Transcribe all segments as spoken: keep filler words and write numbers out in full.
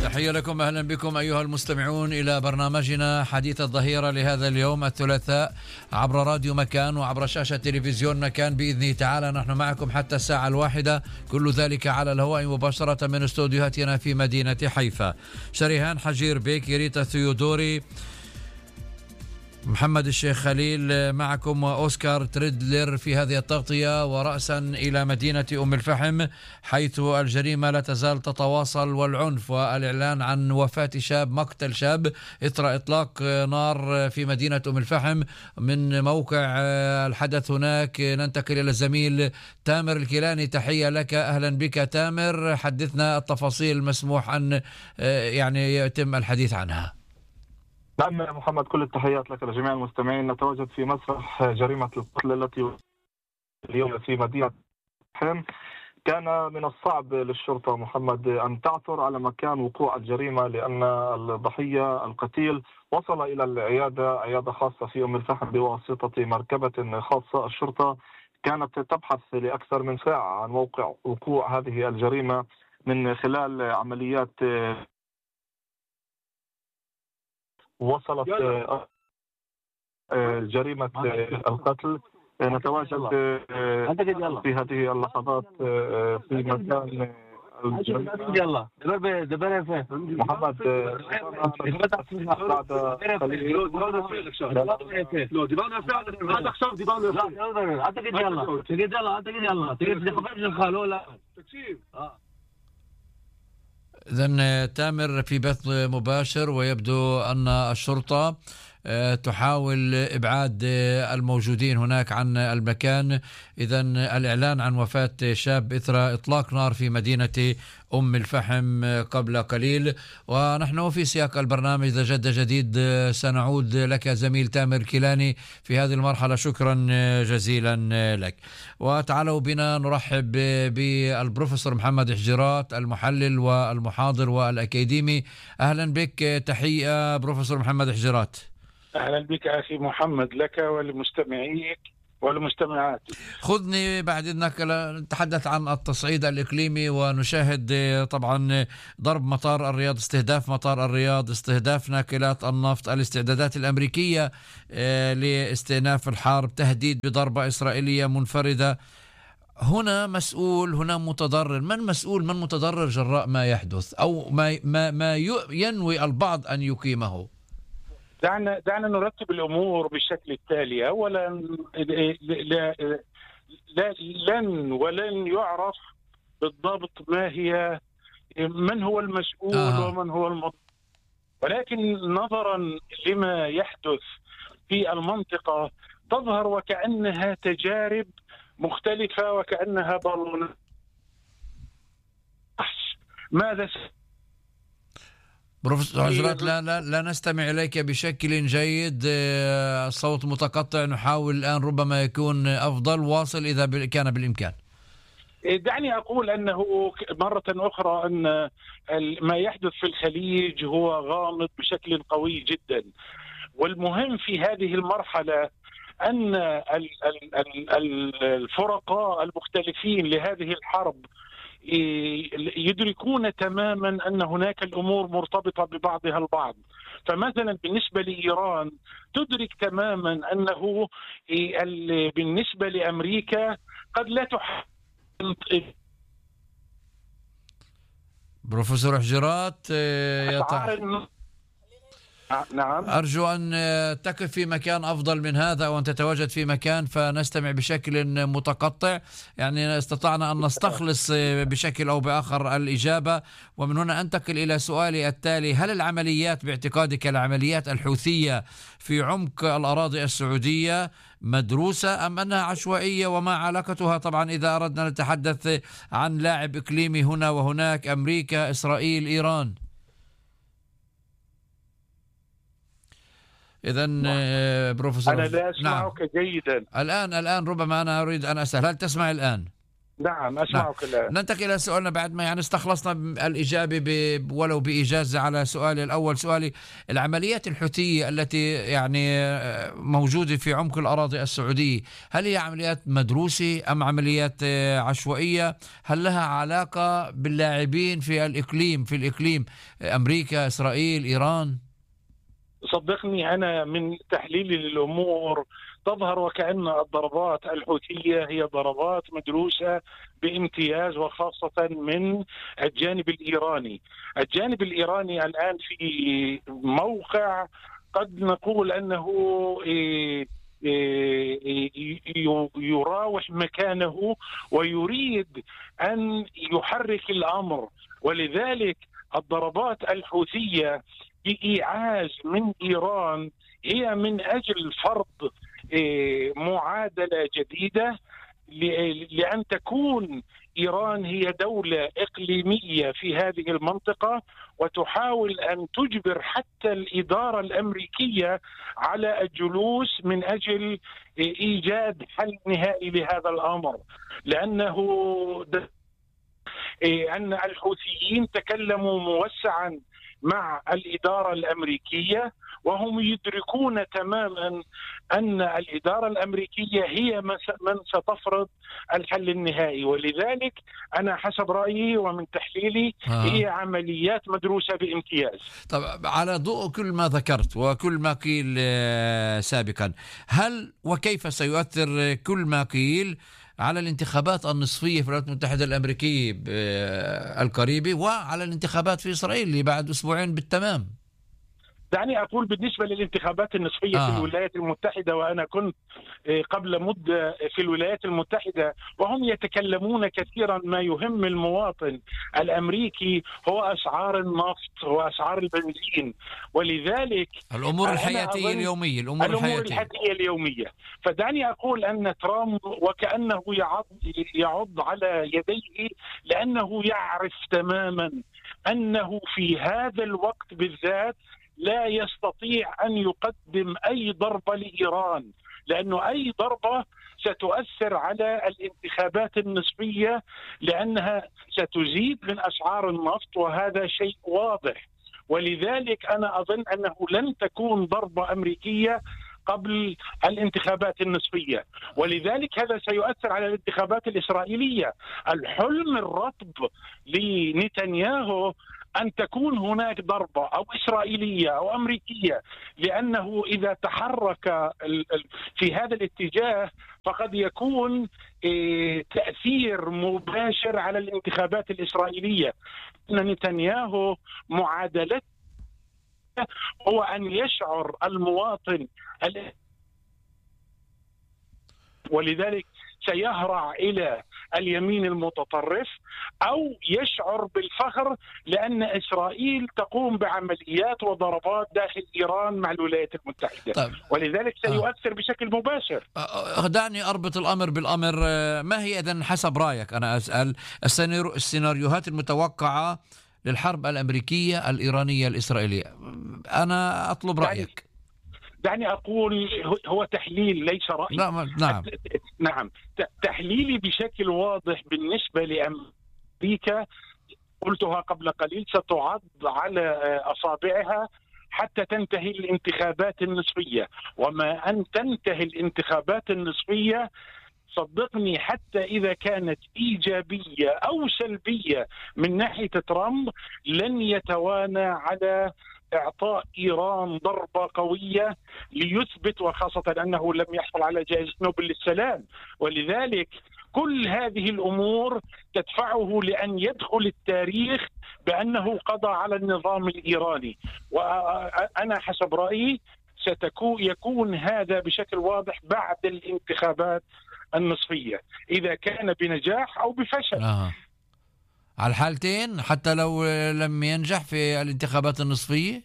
تحية لكم، أهلا بكم أيها المستمعون إلى برنامجنا حديث الظهيرة لهذا اليوم الثلاثاء عبر راديو مكان وعبر شاشة تلفزيون مكان بإذن تعالى. نحن معكم حتى الساعة الواحدة، كل ذلك على الهواء مباشرة من استوديوهاتنا في مدينة حيفا. شريهان حجير بيك، ريتا ثيودوري، محمد الشيخ خليل معكم، وأوسكار تريدلر في هذه التغطية. ورأسا إلى مدينة أم الفحم حيث الجريمة لا تزال تتواصل، والعنف والإعلان عن وفاة شاب، مقتل شاب إثر إطلاق نار في مدينة أم الفحم. من موقع الحدث هناك ننتقل إلى الزميل تامر الكيلاني. تحية لك، أهلا بك تامر، حدثنا التفاصيل المسموح أن يعني يتم الحديث عنها. نعم محمد، كل التحيات لك لجميع المستمعين. نتواجد في مسرح جريمة القتل التي اليوم في مدينة حم. كان من الصعب للشرطة محمد أن تعثر على مكان وقوع الجريمة، لأن الضحية القتيل وصل إلى العيادة، عيادة خاصة في أم الفحم بواسطة مركبة خاصة. الشرطة كانت تبحث لأكثر من ساعة عن موقع وقوع هذه الجريمة من خلال عمليات وصلت جريمة القتل. نتواجد في هذه اللحظات في مكان الجريمة. محمد إذن تامر في بث مباشر، ويبدو أن الشرطة تحاول إبعاد الموجودين هناك عن المكان. إذن الإعلان عن وفاة شاب إثر إطلاق نار في مدينة أم الفحم قبل قليل. ونحن في سياق البرنامج إذا جد جديد سنعود لك زميل تامر كيلاني في هذه المرحلة. شكرا جزيلا لك. وتعالوا بنا نرحب بالبروفيسور محمد حجيرات، المحلل والمحاضر والأكاديمي. أهلا بك، تحية بروفيسور محمد حجيرات. أهلا بك أخي محمد، لك ولمستمعيك والمستمعات. خذني بعد إذنك نتحدث عن التصعيد الإقليمي، ونشاهد طبعا ضرب مطار الرياض، استهداف مطار الرياض، استهداف ناقلات النفط، الاستعدادات الأمريكية لاستئناف الحرب، تهديد بضربة إسرائيلية منفردة. هنا مسؤول، هنا متضرر. من مسؤول، من متضرر جراء ما يحدث أو ما ما, ما ينوي البعض أن يقيمه؟ دعنا دعنا نرتب الأمور بالشكل التالي. أولا، لا لا لن ولن يعرف بالضبط ما هي من هو المسؤول آه. ومن هو المضر، ولكن نظرا لما يحدث في المنطقة تظهر وكأنها تجارب مختلفة، وكأنها بالون. ماذا بروفيسور حجيرات، لا, لا لا نستمع إليك بشكل جيد، الصوت متقطع. نحاول الآن، ربما يكون أفضل. واصل إذا كان بالإمكان. دعني أقول أنه مرة أخرى أن ما يحدث في الخليج هو غامض بشكل قوي جدا، والمهم في هذه المرحلة أن الفرقاء المختلفين لهذه الحرب يدركون تماما أن هناك الأمور مرتبطة ببعضها البعض. فمثلا بالنسبة لإيران تدرك تماما أنه بالنسبة لأمريكا قد لا تحقق. بروفيسور حجيرات، نعم، أرجو أن تقف في مكان أفضل من هذا، وأن تتواجد في مكان فنستمع بشكل متقطع. يعني استطعنا أن نستخلص بشكل أو بآخر الإجابة. ومن هنا أنتقل إلى سؤالي التالي: هل العمليات باعتقادك العمليات الحوثية في عمق الأراضي السعودية مدروسة أم أنها عشوائية؟ وما علاقتها طبعا إذا أردنا نتحدث عن لاعب إقليمي هنا وهناك، أمريكا، إسرائيل، إيران؟ إذن بروفيسور، أنا لا أسمعك نعم. جيدا الآن الآن ربما أنا أريد أن أسأل، هل تسمع الآن؟ نعم أسمعك الآن. ننتقل إلى سؤالنا بعد ما يعني استخلصنا الإجابة ب... ولو بإجازة على سؤالي الأول. سؤالي: العمليات الحوثية التي يعني موجودة في عمق الأراضي السعودية، هل هي عمليات مدروسة أم عمليات عشوائية؟ هل لها علاقة باللاعبين في الإقليم في الإقليم أمريكا، إسرائيل، إيران؟ صدقني أنا من تحليلي للأمور تظهر وكأن الضربات الحوثية هي ضربات مدروسة بامتياز، وخاصة من الجانب الإيراني. الجانب الإيراني الآن في موقع قد نقول أنه يراوح مكانه ويريد أن يحرك الأمر، ولذلك الضربات الحوثية بإيعاز من إيران هي من أجل فرض معادلة جديدة لأن تكون إيران هي دولة إقليمية في هذه المنطقة، وتحاول أن تجبر حتى الإدارة الأمريكية على الجلوس من أجل إيجاد حل نهائي لهذا الأمر. لأنه أن الحوثيين تكلموا موسعا مع الإدارة الأمريكية، وهم يدركون تماما أن الإدارة الأمريكية هي من ستفرض الحل النهائي. ولذلك أنا حسب رأيي ومن تحليلي آه. هي عمليات مدروسة بامتياز. طب على ضوء كل ما ذكرت وكل ما قيل سابقا، هل وكيف سيؤثر كل ما قيل على الانتخابات النصفية في الولايات المتحدة الأمريكية القريبة وعلى الانتخابات في إسرائيل اللي بعد أسبوعين بالتمام؟ دعني أقول بالنسبة للانتخابات النصفية آه. في الولايات المتحدة، وأنا كنت قبل مدة في الولايات المتحدة، وهم يتكلمون كثيرا ما يهم المواطن الأمريكي هو أسعار النفط وأسعار البنزين، ولذلك الأمور الحياتية اليومية الأمور, الأمور الحياتية. الحياتية اليومية. فدعني أقول أن ترامب وكأنه يعض, يعض على يديه، لأنه يعرف تماما أنه في هذا الوقت بالذات لا يستطيع أن يقدم أي ضربة لإيران، لأنه أي ضربة ستؤثر على الانتخابات النصفية، لأنها ستزيد من أسعار النفط، وهذا شيء واضح. ولذلك أنا أظن أنه لن تكون ضربة أمريكية قبل الانتخابات النصفية، ولذلك هذا سيؤثر على الانتخابات الإسرائيلية. الحلم الرطب لنتنياهو أن تكون هناك ضربة أو إسرائيلية أو أمريكية، لأنه إذا تحرك في هذا الاتجاه فقد يكون تأثير مباشر على الانتخابات الإسرائيلية. أن نتنياهو معادلته هو أن يشعر المواطن، ولذلك سيهرع إلى اليمين المتطرف أو يشعر بالفخر لأن إسرائيل تقوم بعمليات وضربات داخل إيران مع الولايات المتحدة. طيب. ولذلك سيؤثر آه. بشكل مباشر. دعني أربط الأمر بالأمر. ما هي إذن حسب رأيك، أنا أسأل، السيناريوهات المتوقعة للحرب الأمريكية الإيرانية الإسرائيلية؟ أنا أطلب رأيك. دعني أقول هو تحليل ليس رأي. نعم نعم نعم تحليلي بشكل واضح بالنسبة لأمريكا، قلتها قبل قليل، ستعض على أصابعها حتى تنتهي الانتخابات النصفية، وما أن تنتهي الانتخابات النصفية صدقني حتى إذا كانت إيجابية أو سلبية من ناحية ترامب لن يتوانى على إعطاء إيران ضربة قوية ليثبت، وخاصة أنه لم يحصل على جائزة نوبل للسلام. ولذلك كل هذه الأمور تدفعه لأن يدخل التاريخ بأنه قضى على النظام الإيراني. وأنا حسب رأيي ستكون يكون هذا بشكل واضح بعد الانتخابات النصفية، إذا كان بنجاح أو بفشل. آه. على الحالتين حتى لو لم ينجح في الانتخابات النصفية.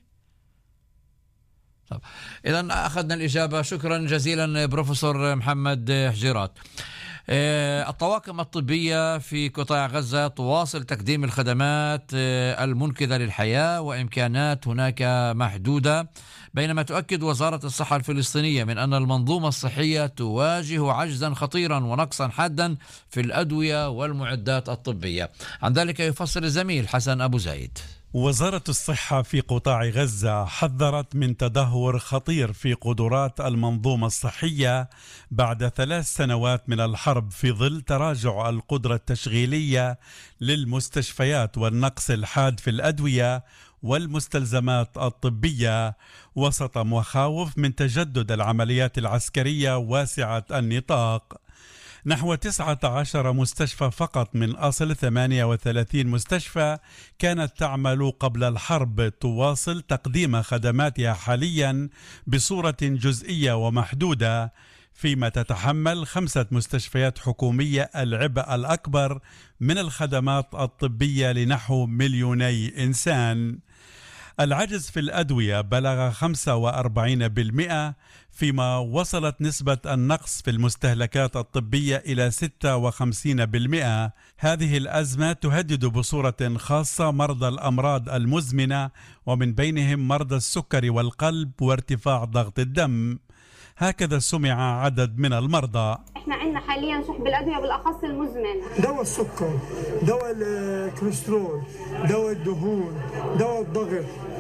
طب إذن أخذنا الإجابة. شكرا جزيلا بروفيسور محمد حجيرات. الطواقم الطبية في قطاع غزة تواصل تقديم الخدمات المنقذة للحياة، وإمكانات هناك محدودة، بينما تؤكد وزارة الصحة الفلسطينية من أن المنظومة الصحية تواجه عجزا خطيرا ونقصا حادا في الأدوية والمعدات الطبية. عن ذلك يفسر الزميل حسن أبو زايد. وزارة الصحة في قطاع غزة حذرت من تدهور خطير في قدرات المنظومة الصحية بعد ثلاث سنوات من الحرب، في ظل تراجع القدرة التشغيلية للمستشفيات والنقص الحاد في الأدوية والمستلزمات الطبية، وسط مخاوف من تجدد العمليات العسكرية واسعة النطاق. نحو تسعة عشر مستشفى فقط من أصل ثمانية وثلاثين مستشفى كانت تعمل قبل الحرب تواصل تقديم خدماتها حاليا بصورة جزئية ومحدودة، فيما تتحمل خمسة مستشفيات حكومية العبء الأكبر من الخدمات الطبية لنحو مليوني إنسان. العجز في الأدوية بلغ خمسة وأربعين بالمئة، فيما وصلت نسبة النقص في المستهلكات الطبية إلى ستة وخمسين بالمئة. هذه الأزمة تهدد بصورة خاصة مرضى الأمراض المزمنة، ومن بينهم مرضى السكري والقلب وارتفاع ضغط الدم. هكذا سمع عدد من المرضى. احنا عندنا حاليا سحب الادويه بالاخص المزمن، دواء السكر، دواء الكوليسترول، دواء الدهون، دواء الضغط،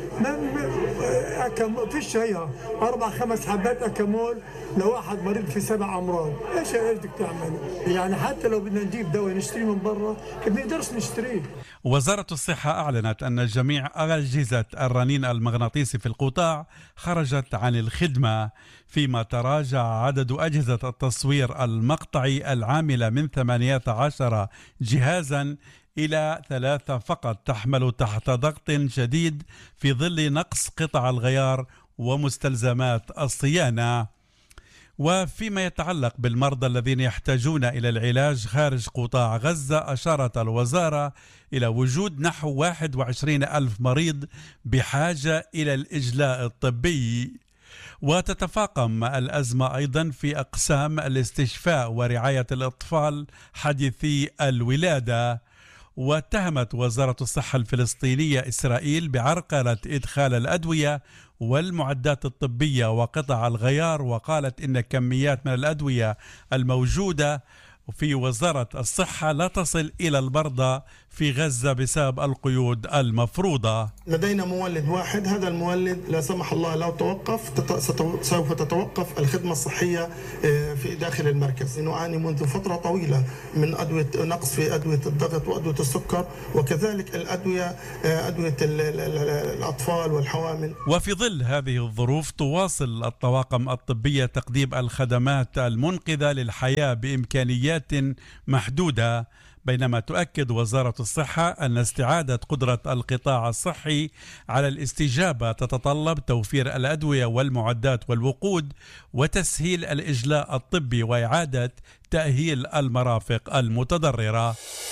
ما أكم فيش هيها اربع خمس حبات اكمول لواحد مريض في سبع امراض. ايش ايش بدك تعمل؟ يعني حتى لو بدنا نجيب دواء نشتريه من برا ما بنقدرش نشتريه. وزارة الصحة أعلنت أن جميع أجهزة الرنين المغناطيسي في القطاع خرجت عن الخدمة، فيما تراجع عدد أجهزة التصوير المقطعي العاملة من ثمانية عشر جهازا إلى ثلاثة فقط تحمل تحت ضغط شديد في ظل نقص قطع الغيار ومستلزمات الصيانة. وفيما يتعلق بالمرضى الذين يحتاجون إلى العلاج خارج قطاع غزة، أشارت الوزارة إلى وجود نحو واحد وعشرين ألف مريض بحاجة إلى الإجلاء الطبي. وتتفاقم الأزمة أيضا في أقسام الاستشفاء ورعاية الأطفال حديثي الولادة. واتهمت وزارة الصحة الفلسطينية إسرائيل بعرقلة إدخال الأدوية والمعدات الطبية وقطع الغيار، وقالت إن كميات من الأدوية الموجودة في وزارة الصحة لا تصل إلى المرضى في غزة بسبب القيود المفروضة. لدينا مولد واحد، هذا المولد لا سمح الله لو توقف سوف تتوقف الخدمة الصحية في داخل المركز. نعاني منذ فترة طويلة من أدوية نقص في أدوية الضغط وأدوية السكر، وكذلك الأدوية أدوية الأطفال والحوامل. وفي ظل هذه الظروف تواصل الطواقم الطبية تقديم الخدمات المنقذة للحياة بإمكانيات محدودة، بينما تؤكد وزارة الصحة أن استعادة قدرة القطاع الصحي على الاستجابة تتطلب توفير الأدوية والمعدات والوقود وتسهيل الإجلاء الطبي وإعادة تأهيل المرافق المتضررة.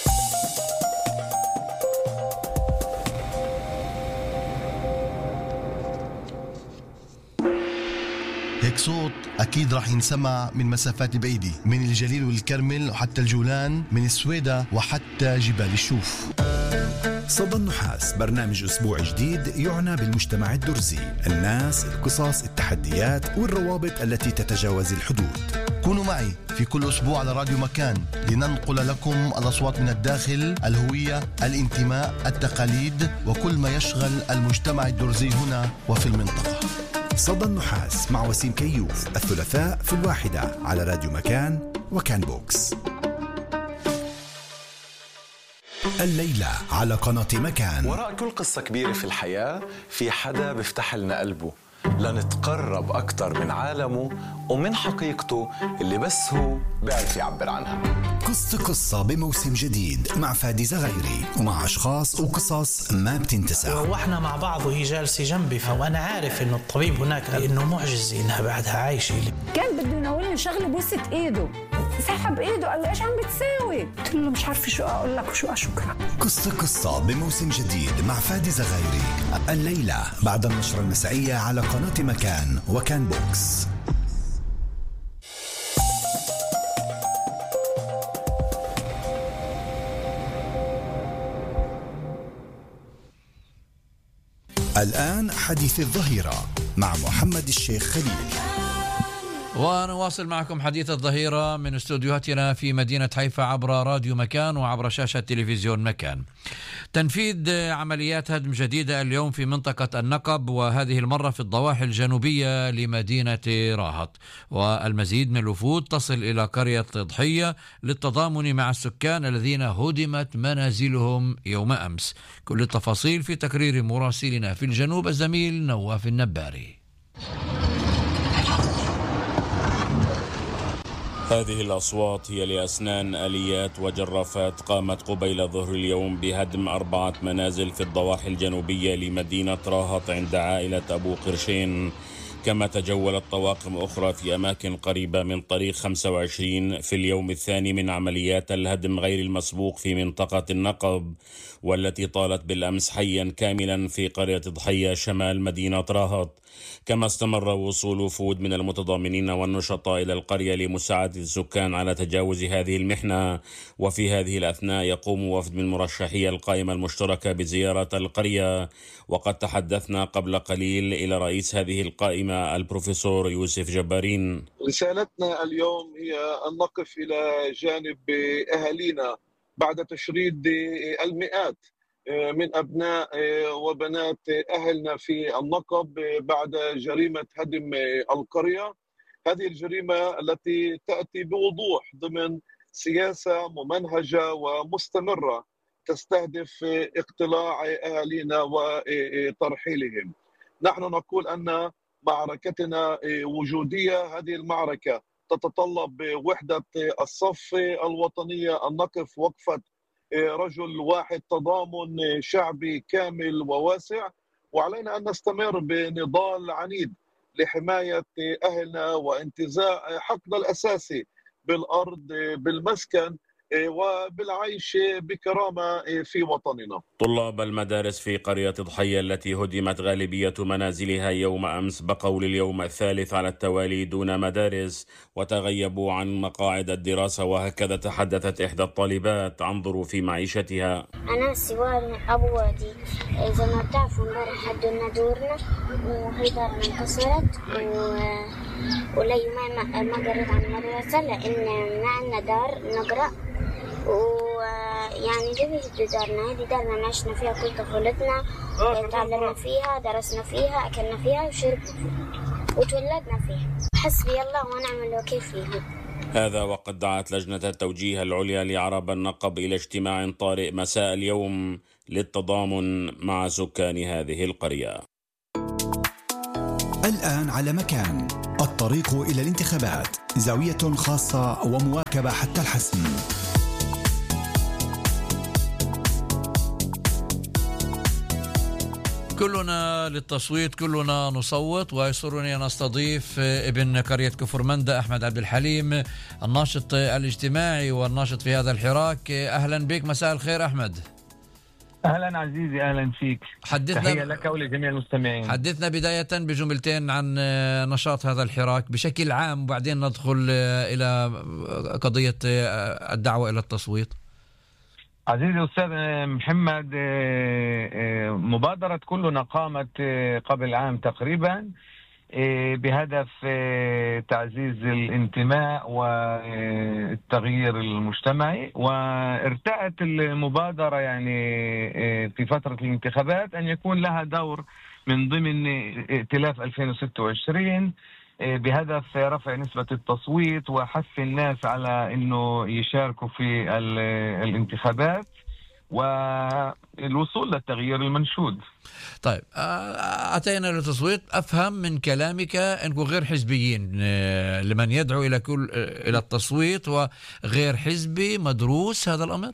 هيك صوت أكيد راح ينسمع من مسافات بعيدة، من الجليل والكرمل وحتى الجولان، من السويدة وحتى جبال الشوف. صدى النحاس برنامج أسبوع جديد يعنى بالمجتمع الدرزي، الناس، القصص، التحديات والروابط التي تتجاوز الحدود. كونوا معي في كل أسبوع على راديو مكان لننقل لكم الأصوات من الداخل، الهوية، الانتماء، التقاليد وكل ما يشغل المجتمع الدرزي هنا وفي المنطقة. صدى النحاس مع وسيم كيوف الثلاثاء في الواحدة على راديو مكان وكان بوكس. الليلة على قناة مكان. وراء كل قصة كبيرة في الحياة في حدا بيفتح لنا قلبه لنتقرب أكتر من عالمه ومن حقيقته اللي بس هو بيعرف يعبر عنها. قصة قصة بموسم جديد مع فادي زغيري ومع أشخاص وقصص ما بتنتسى. وإحنا مع بعض وهي جالسة جنبي، وأنا عارف إنه الطبيب هناك قال إنه معجزة إنها بعدها عايشة. كان بده يناولني شغلة بوسة إيده، سحب إيده قال لي إيش عم بتساوي؟ قلت له مش عارفة شو أقول لك وشو أشكرك. قصة قصة بموسم جديد مع فادي زغيري الليلة بعد النشرة المسائية على قناة مكان وكان بوكس. الآن حديث الظهيرة مع محمد الشيخ خليل. ونواصل معكم حديث الظهيرة من استوديوهاتنا في مدينة حيفا عبر راديو مكان وعبر شاشة تلفزيون مكان. تنفيذ عمليات هدم جديدة اليوم في منطقة النقب، وهذه المرة في الضواحي الجنوبية لمدينة راهط، والمزيد من الوفود تصل إلى قرية ضحية للتضامن مع السكان الذين هدمت منازلهم يوم أمس. كل التفاصيل في تقرير مراسلنا في الجنوب الزميل نواف النباري. هذه الأصوات هي لأسنان آليات وجرافات قامت قبيل ظهر اليوم بهدم أربعة منازل في الضواحي الجنوبية لمدينة راهط عند عائلة أبو قرشين، كما تجولت طواقم أخرى في أماكن قريبة من طريق خمسة وعشرين في اليوم الثاني من عمليات الهدم غير المسبوق في منطقة النقب، والتي طالت بالأمس حيا كاملا في قرية ضحية شمال مدينة راهط. كما استمر وصول وفود من المتضامنين والنشطاء إلى القرية لمساعدة السكان على تجاوز هذه المحنة. وفي هذه الأثناء يقوم وفد من مرشحي القائمة المشتركة بزيارة القرية، وقد تحدثنا قبل قليل إلى رئيس هذه القائمة البروفيسور يوسف جبارين. رسالتنا اليوم هي أن نقف إلى جانب أهالينا بعد تشريد المئات من أبناء وبنات أهلنا في النقب بعد جريمة هدم القرية. هذه الجريمة التي تأتي بوضوح ضمن سياسة ممنهجة ومستمرة تستهدف اقتلاع أهالينا وترحيلهم. نحن نقول أن معركتنا وجودية، هذه المعركة تتطلب وحدة الصف الوطنية، أن نقف وقفة رجل واحد، تضامن شعبي كامل وواسع، وعلينا أن نستمر بنضال عنيد لحماية أهلنا وانتزاع حقنا الأساسي بالأرض، بالمسكن وبالعيش بكرامة في وطننا. طلاب المدارس في قرية ضحية التي هدمت غالبية منازلها يوم أمس بقوا لليوم الثالث على التوالي دون مدارس وتغيبوا عن مقاعد الدراسة، وهكذا تحدثت إحدى الطالبات عن ظروف معيشتها. أنا سوار أبو وادي، زي ما بتعرفوا امبارح هدوا دورنا وهي دارنا انكسرت و... ولي ما ما قريت عن المدرسة لأن ما عندنا دار نقرأ، ويعني دي بيهدوا دارنا، هذه دارنا عشنا فيها كل طفولتنا، تعلمنا فيها، درسنا فيها، أكلنا فيها وشربنا فيها وتولدنا فيها. حسبي الله ونعم الوكيل فيها. هذا وقد دعت لجنة التوجيه العليا لعرب النقب إلى اجتماع طارئ مساء اليوم للتضامن مع سكان هذه القرية. الآن على مكان، الطريق إلى الانتخابات، زاوية خاصة ومواكبة حتى الحسم. كلنا للتصويت، كلنا نصوت، ويسرني أن أستضيف ابن قرية كفر مندى أحمد عبد الحليم، الناشط الاجتماعي والناشط في هذا الحراك. أهلا بك، مساء الخير أحمد. أهلا عزيزي، أهلا فيك، حدثنا تحية لك ولجميع المستمعين. حدثنا بداية بجملتين عن نشاط هذا الحراك بشكل عام، وبعدين ندخل إلى قضية الدعوة إلى التصويت. عزيزي أستاذ محمد، مبادرة كلنا قامت قبل عام تقريبا بهدف تعزيز الانتماء والتغيير المجتمعي، وارتأت المبادرة يعني في فترة الانتخابات أن يكون لها دور من ضمن ائتلاف ألفين وستة وعشرين بهدف رفع نسبة التصويت وحث الناس على أنه يشاركوا في الانتخابات والوصول للتغيير المنشود. طيب، أتينا للتصويت. أفهم من كلامك أنكم غير حزبيين، لمن يدعو إلى كل إلى التصويت وغير حزبي مدروس هذا الأمر؟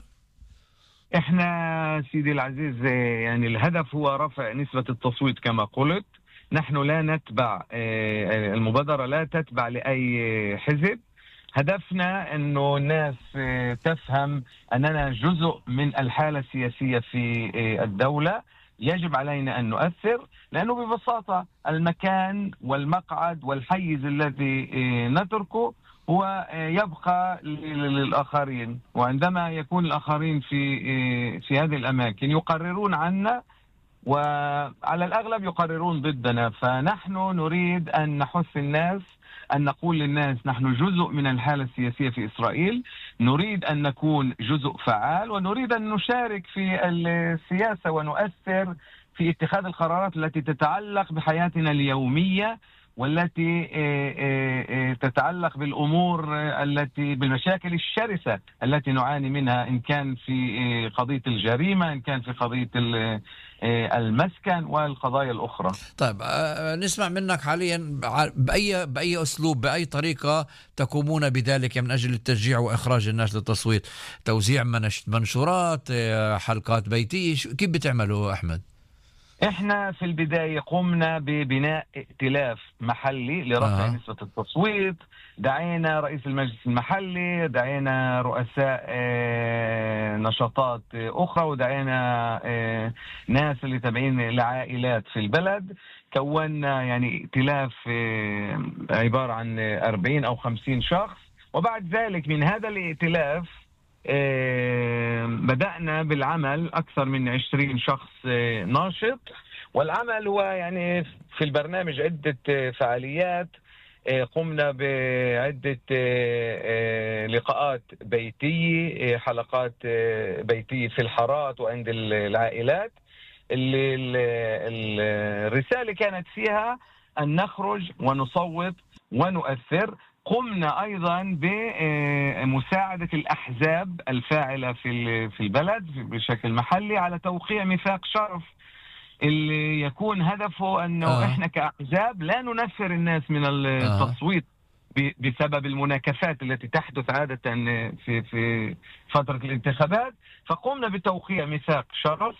إحنا سيدي العزيز يعني الهدف هو رفع نسبة التصويت كما قلت. نحن لا نتبع، المبادرة لا تتبع لأي حزب. هدفنا أنه الناس تفهم أننا جزء من الحالة السياسية في الدولة، يجب علينا أن نؤثر، لأنه ببساطة المكان والمقعد والحيز الذي نتركه هو يبقى للآخرين، وعندما يكون الآخرين في في هذه الأماكن يقررون عنا وعلى الأغلب يقررون ضدنا. فنحن نريد أن نحث الناس، أن نقول للناس نحن جزء من الحالة السياسية في إسرائيل، نريد أن نكون جزء فعال، ونريد أن نشارك في السياسة ونؤثر في اتخاذ القرارات التي تتعلق بحياتنا اليومية، والتي تتعلق بالأمور التي بالمشاكل الشرسة التي نعاني منها، إن كان في قضية الجريمة، إن كان في قضية المسكن والقضايا الأخرى. طيب نسمع منك حاليا بأي بأي أسلوب بأي طريقة تقومون بذلك من أجل التشجيع وإخراج الناس للتصويت؟ توزيع منشورات، حلقات بيتية، كيف بتعملوا أحمد؟ احنا في البداية قمنا ببناء ائتلاف محلي لرفع آه. نسبة التصويت. دعينا رئيس المجلس المحلي، دعينا رؤساء اه نشاطات اخرى، ودعينا اه ناس اللي تابعين لعائلات في البلد. كونا يعني ائتلاف اه عبارة عن أربعين أو خمسين شخص. وبعد ذلك من هذا الائتلاف بدأنا بالعمل، أكثر من عشرين شخص ناشط. والعمل هو يعني في البرنامج عدة فعاليات. قمنا بعدة لقاءات بيتية، حلقات بيتية في الحارات وعند العائلات. الرسالة كانت فيها أن نخرج ونصوت ونؤثر. قمنا أيضا بمساعدة الأحزاب الفاعلة في في البلد بشكل محلي على توقيع ميثاق شرف، اللي يكون هدفه أنه آه. إحنا كأحزاب لا ننفر الناس من التصويت آه. بسبب المناكفات التي تحدث عادة في في فترة الانتخابات. فقمنا بتوقيع ميثاق شرف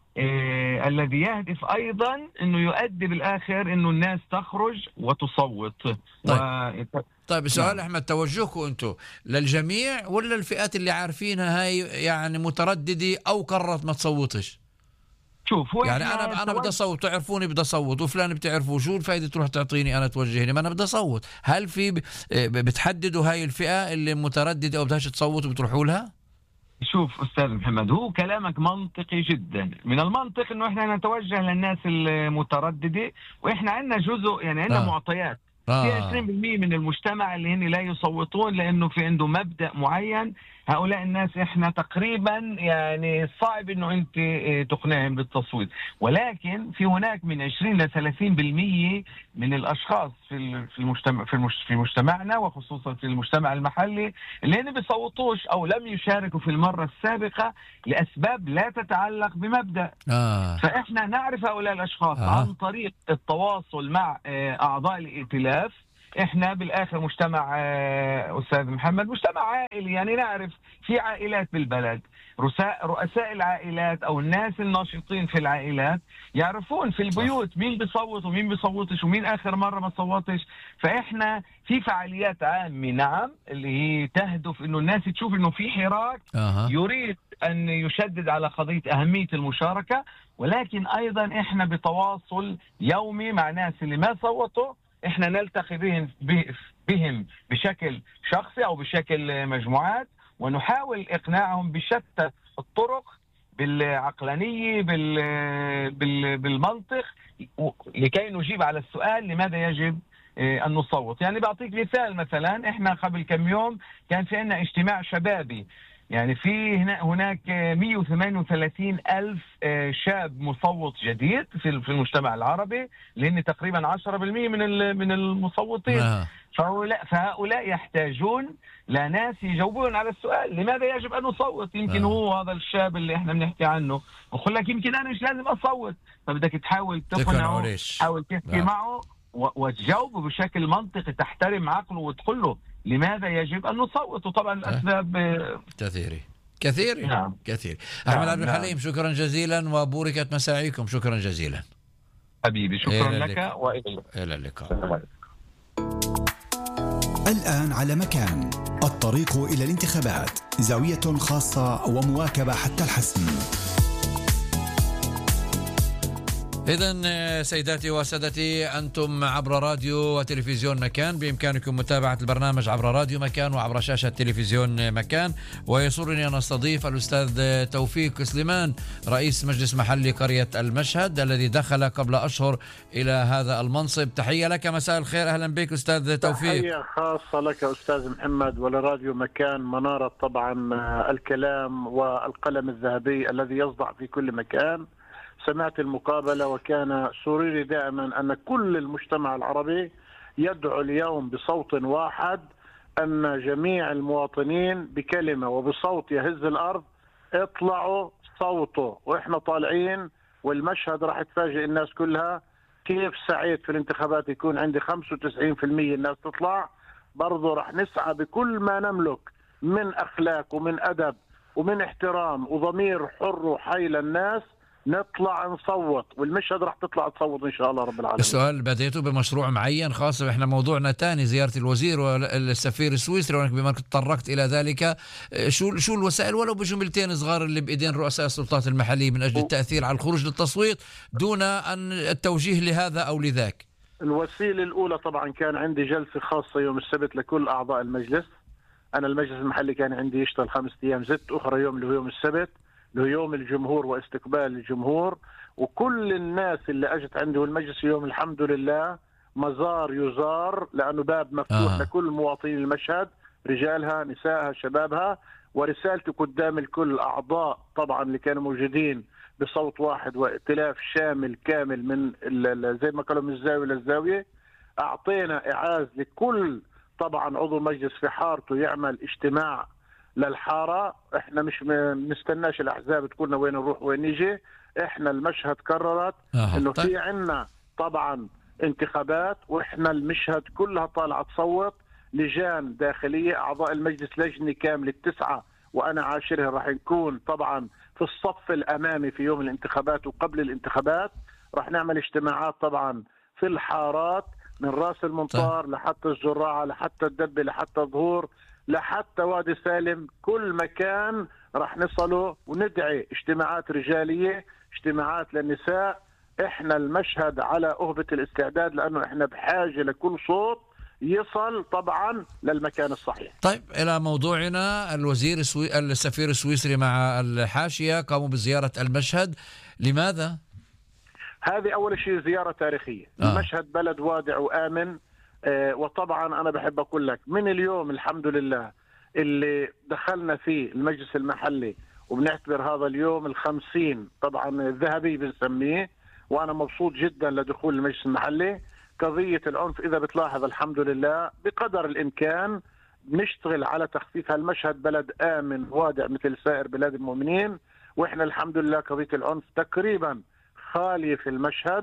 إيه الذي يهدف أيضا أنه يؤدي بالآخر أنه الناس تخرج وتصوت. طيب, و... طيب السؤال نعم. أحمد، توجهكم أنتم للجميع ولا الفئات اللي عارفينها هاي يعني مترددة أو قررت ما تصوتش؟ شوف هو يعني أنا أنا بدي أصوت، تعرفوني بدي أصوت، وفلان بتعرفوا، شو الفائدة تروح تعطيني أنا توجهني؟ ما أنا بدي أصوت. هل في بتحددوا هاي الفئة اللي مترددة أو بدهاش تصوت وبتروحوا لها؟ شوف أستاذ محمد، هو كلامك منطقي جدا. من المنطق أنه إحنا نتوجه للناس المترددة، وإحنا عندنا جزء يعني عندنا آه. معطيات آه. في عشرين بالمئة من المجتمع اللي هن لا يصوتون لأنه في عنده مبدأ معين. هؤلاء الناس إحنا تقريبا يعني صعب أنه أنت تقنعهم بالتصويت. ولكن في هناك من عشرين إلى ثلاثين بالمئة من الأشخاص في المجتمع في مجتمعنا، وخصوصا في المجتمع المحلي، اللي هن بيصوتوش أو لم يشاركوا في المرة السابقة لأسباب لا تتعلق بمبدأ. آه. فإحنا نعرف هؤلاء الأشخاص آه. عن طريق التواصل مع أعضاء الائتلاف. احنا بالاخر مجتمع استاذ محمد مجتمع عائلي، يعني نعرف في عائلات بالبلد، رؤساء رؤساء العائلات او الناس الناشطين في العائلات يعرفون في البيوت مين بيصوت ومين بيصوتش ومين اخر مره ما صوتش. فاحنا في فعاليات عامه نعم اللي هي تهدف انه الناس تشوف انه في حراك أه. يريد ان يشدد على قضيه اهميه المشاركه، ولكن ايضا احنا بتواصل يومي مع ناس اللي ما صوتوا. احنا نلتقي بهم بهم بشكل شخصي او بشكل مجموعات، ونحاول اقناعهم بشتى الطرق، بالعقلانيه، بال بالمنطق، لكي نجيب على السؤال لماذا يجب ان نصوت. يعني بعطيك مثال، مثلا احنا قبل كم يوم كان في عندنا اجتماع شبابي، يعني في هناك مئة وثمانية وثلاثين ألف شاب مصوت جديد في المجتمع العربي، لأن تقريبا عشرة بالمئة من من المصوتين. آه. فهؤلاء, فهؤلاء يحتاجون لناس يجاوبون على السؤال لماذا يجب أن نصوت. يمكن آه. هو هذا الشاب اللي احنا بنحكي عنه ويقول لك يمكن أنا مش لازم أصوت، فبدك تحاول تقنعه، تحاول تحكي آه. معه وتجاوبه بشكل منطقي، تحترم عقله وتقول له لماذا يجب أن نصوت. وطبعا الأسباب كثيرة كثير نعم. كثير. أحمد عبد الحليم نعم. شكرا جزيلا وبوركت مساعيكم. شكرا جزيلا حبيبي، شكرا لك وإلى اللقاء. الآن على مكان، الطريق إلى الانتخابات، زاوية خاصة ومواكبة حتى الحسم. إذن سيداتي وسادتي، أنتم عبر راديو وتلفزيون مكان، بإمكانكم متابعة البرنامج عبر راديو مكان وعبر شاشة تلفزيون مكان. ويسرني أن أستضيف الأستاذ توفيق سليمان، رئيس مجلس محلي قرية المشهد الذي دخل قبل أشهر إلى هذا المنصب. تحية لك، مساء الخير، أهلا بك أستاذ توفيق. تحية خاصة لك أستاذ محمد ولراديو مكان، منارة طبعا الكلام والقلم الذهبي الذي يصدع في كل مكان. سمعت المقابلة وكان سروري دائما أن كل المجتمع العربي يدعو اليوم بصوت واحد أن جميع المواطنين بكلمة وبصوت يهز الأرض اطلعوا صوتوا. وإحنا طالعين والمشهد راح تفاجئ الناس كلها. كيف سعيد في الانتخابات يكون عندي خمسة وتسعين بالمئة الناس تطلع، برضو راح نسعى بكل ما نملك من أخلاق ومن أدب ومن احترام وضمير حر وحي للناس، نطلع نصوت، والمشهد راح تطلع تصوت ان شاء الله رب العالمين. السؤال، بديتوا بمشروع معين خاص؟ احنا موضوعنا ثاني زياره الوزير والسفير السويسري، وانك بما تطرقت الى ذلك، شو شو الوسائل ولو بجملتين صغار اللي بايدين رؤساء السلطات المحليه من اجل التاثير على الخروج للتصويت دون ان التوجيه لهذا او لذاك؟ الوسيله الاولى طبعا كان عندي جلسه خاصه يوم السبت لكل اعضاء المجلس. انا المجلس المحلي كان عندي يشتغل خمس ايام، زدت اخرى يوم اللي هو يوم السبت له يوم الجمهور واستقبال الجمهور، وكل الناس اللي اجت عندي والمجلس اليوم الحمد لله مزار يزار، لانه باب مفتوح آه. لكل مواطنين المشهد، رجالها نسائها شبابها. ورسالتي قدام الكل الاعضاء طبعا اللي كانوا موجودين بصوت واحد وائتلاف شامل كامل من زي ما قالوا من الزاويه للزاويه. اعطينا اعاز لكل طبعا عضو مجلس في حارته يعمل اجتماع للحارة. احنا مش بنستناش الاحزاب تقولنا وين نروح وين نيجي، احنا المشهد قررت آه. انه طيب. في عنا طبعا انتخابات، واحنا المشهد كلها طالعه تصوت. لجان داخليه، اعضاء المجلس لجنه كامله التسعه وانا عاشرها راح نكون طبعا في الصف الامامي في يوم الانتخابات وقبل الانتخابات. راح نعمل اجتماعات طبعا في الحارات من راس المنطار طيب. لحتى الزراعه لحتى الدبه لحتى الظهور لحتى وادي سالم، كل مكان راح نصله وندعي اجتماعات رجالية، اجتماعات للنساء. احنا المشهد على أهبة الاستعداد، لأنه احنا بحاجة لكل صوت يصل طبعا للمكان الصحيح. طيب، إلى موضوعنا. الوزير السوي... السفير السويسري مع الحاشية قاموا بزيارة المشهد، لماذا؟ هذه أول شيء زيارة تاريخية. آه. المشهد بلد وادع وآمن. آه وطبعا أنا بحب أقول لك من اليوم الحمد لله اللي دخلنا فيه المجلس المحلي، وبنعتبر هذا اليوم الخمسين طبعا الذهبي بنسميه، وأنا مبسوط جدا لدخول المجلس المحلي. قضية العنف إذا بتلاحظ الحمد لله بقدر الإمكان بنشتغل على تخفيفها. المشهد بلد آمن وادع مثل سائر بلاد المؤمنين، وإحنا الحمد لله قضية العنف تقريبا خالية في المشهد،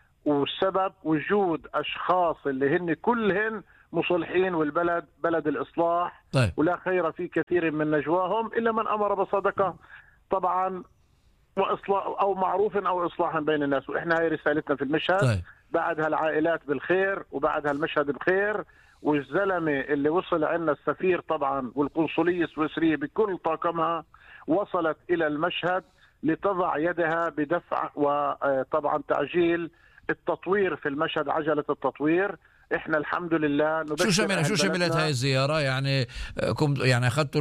والسبب وجود أشخاص اللي هن كلهن مصلحين، والبلد بلد الإصلاح. طيب. ولا خير في كثير من نجواهم إلا من أمر بصدقة طبعا وإصلاح أو معروف أو إصلاحا بين الناس. وإحنا هاي رسالتنا في المشهد. طيب. بعدها العائلات بالخير وبعدها المشهد بخير. والزلمة اللي وصل عندنا السفير طبعا والقنصلية السويسرية بكل طاقمها وصلت إلى المشهد لتضع يدها بدفع وطبعا تعجيل التطوير في المشهد، عجلة التطوير. احنا الحمد لله شو شملت شو شملت هاي الزيارة؟ يعني كم يعني اخذتوا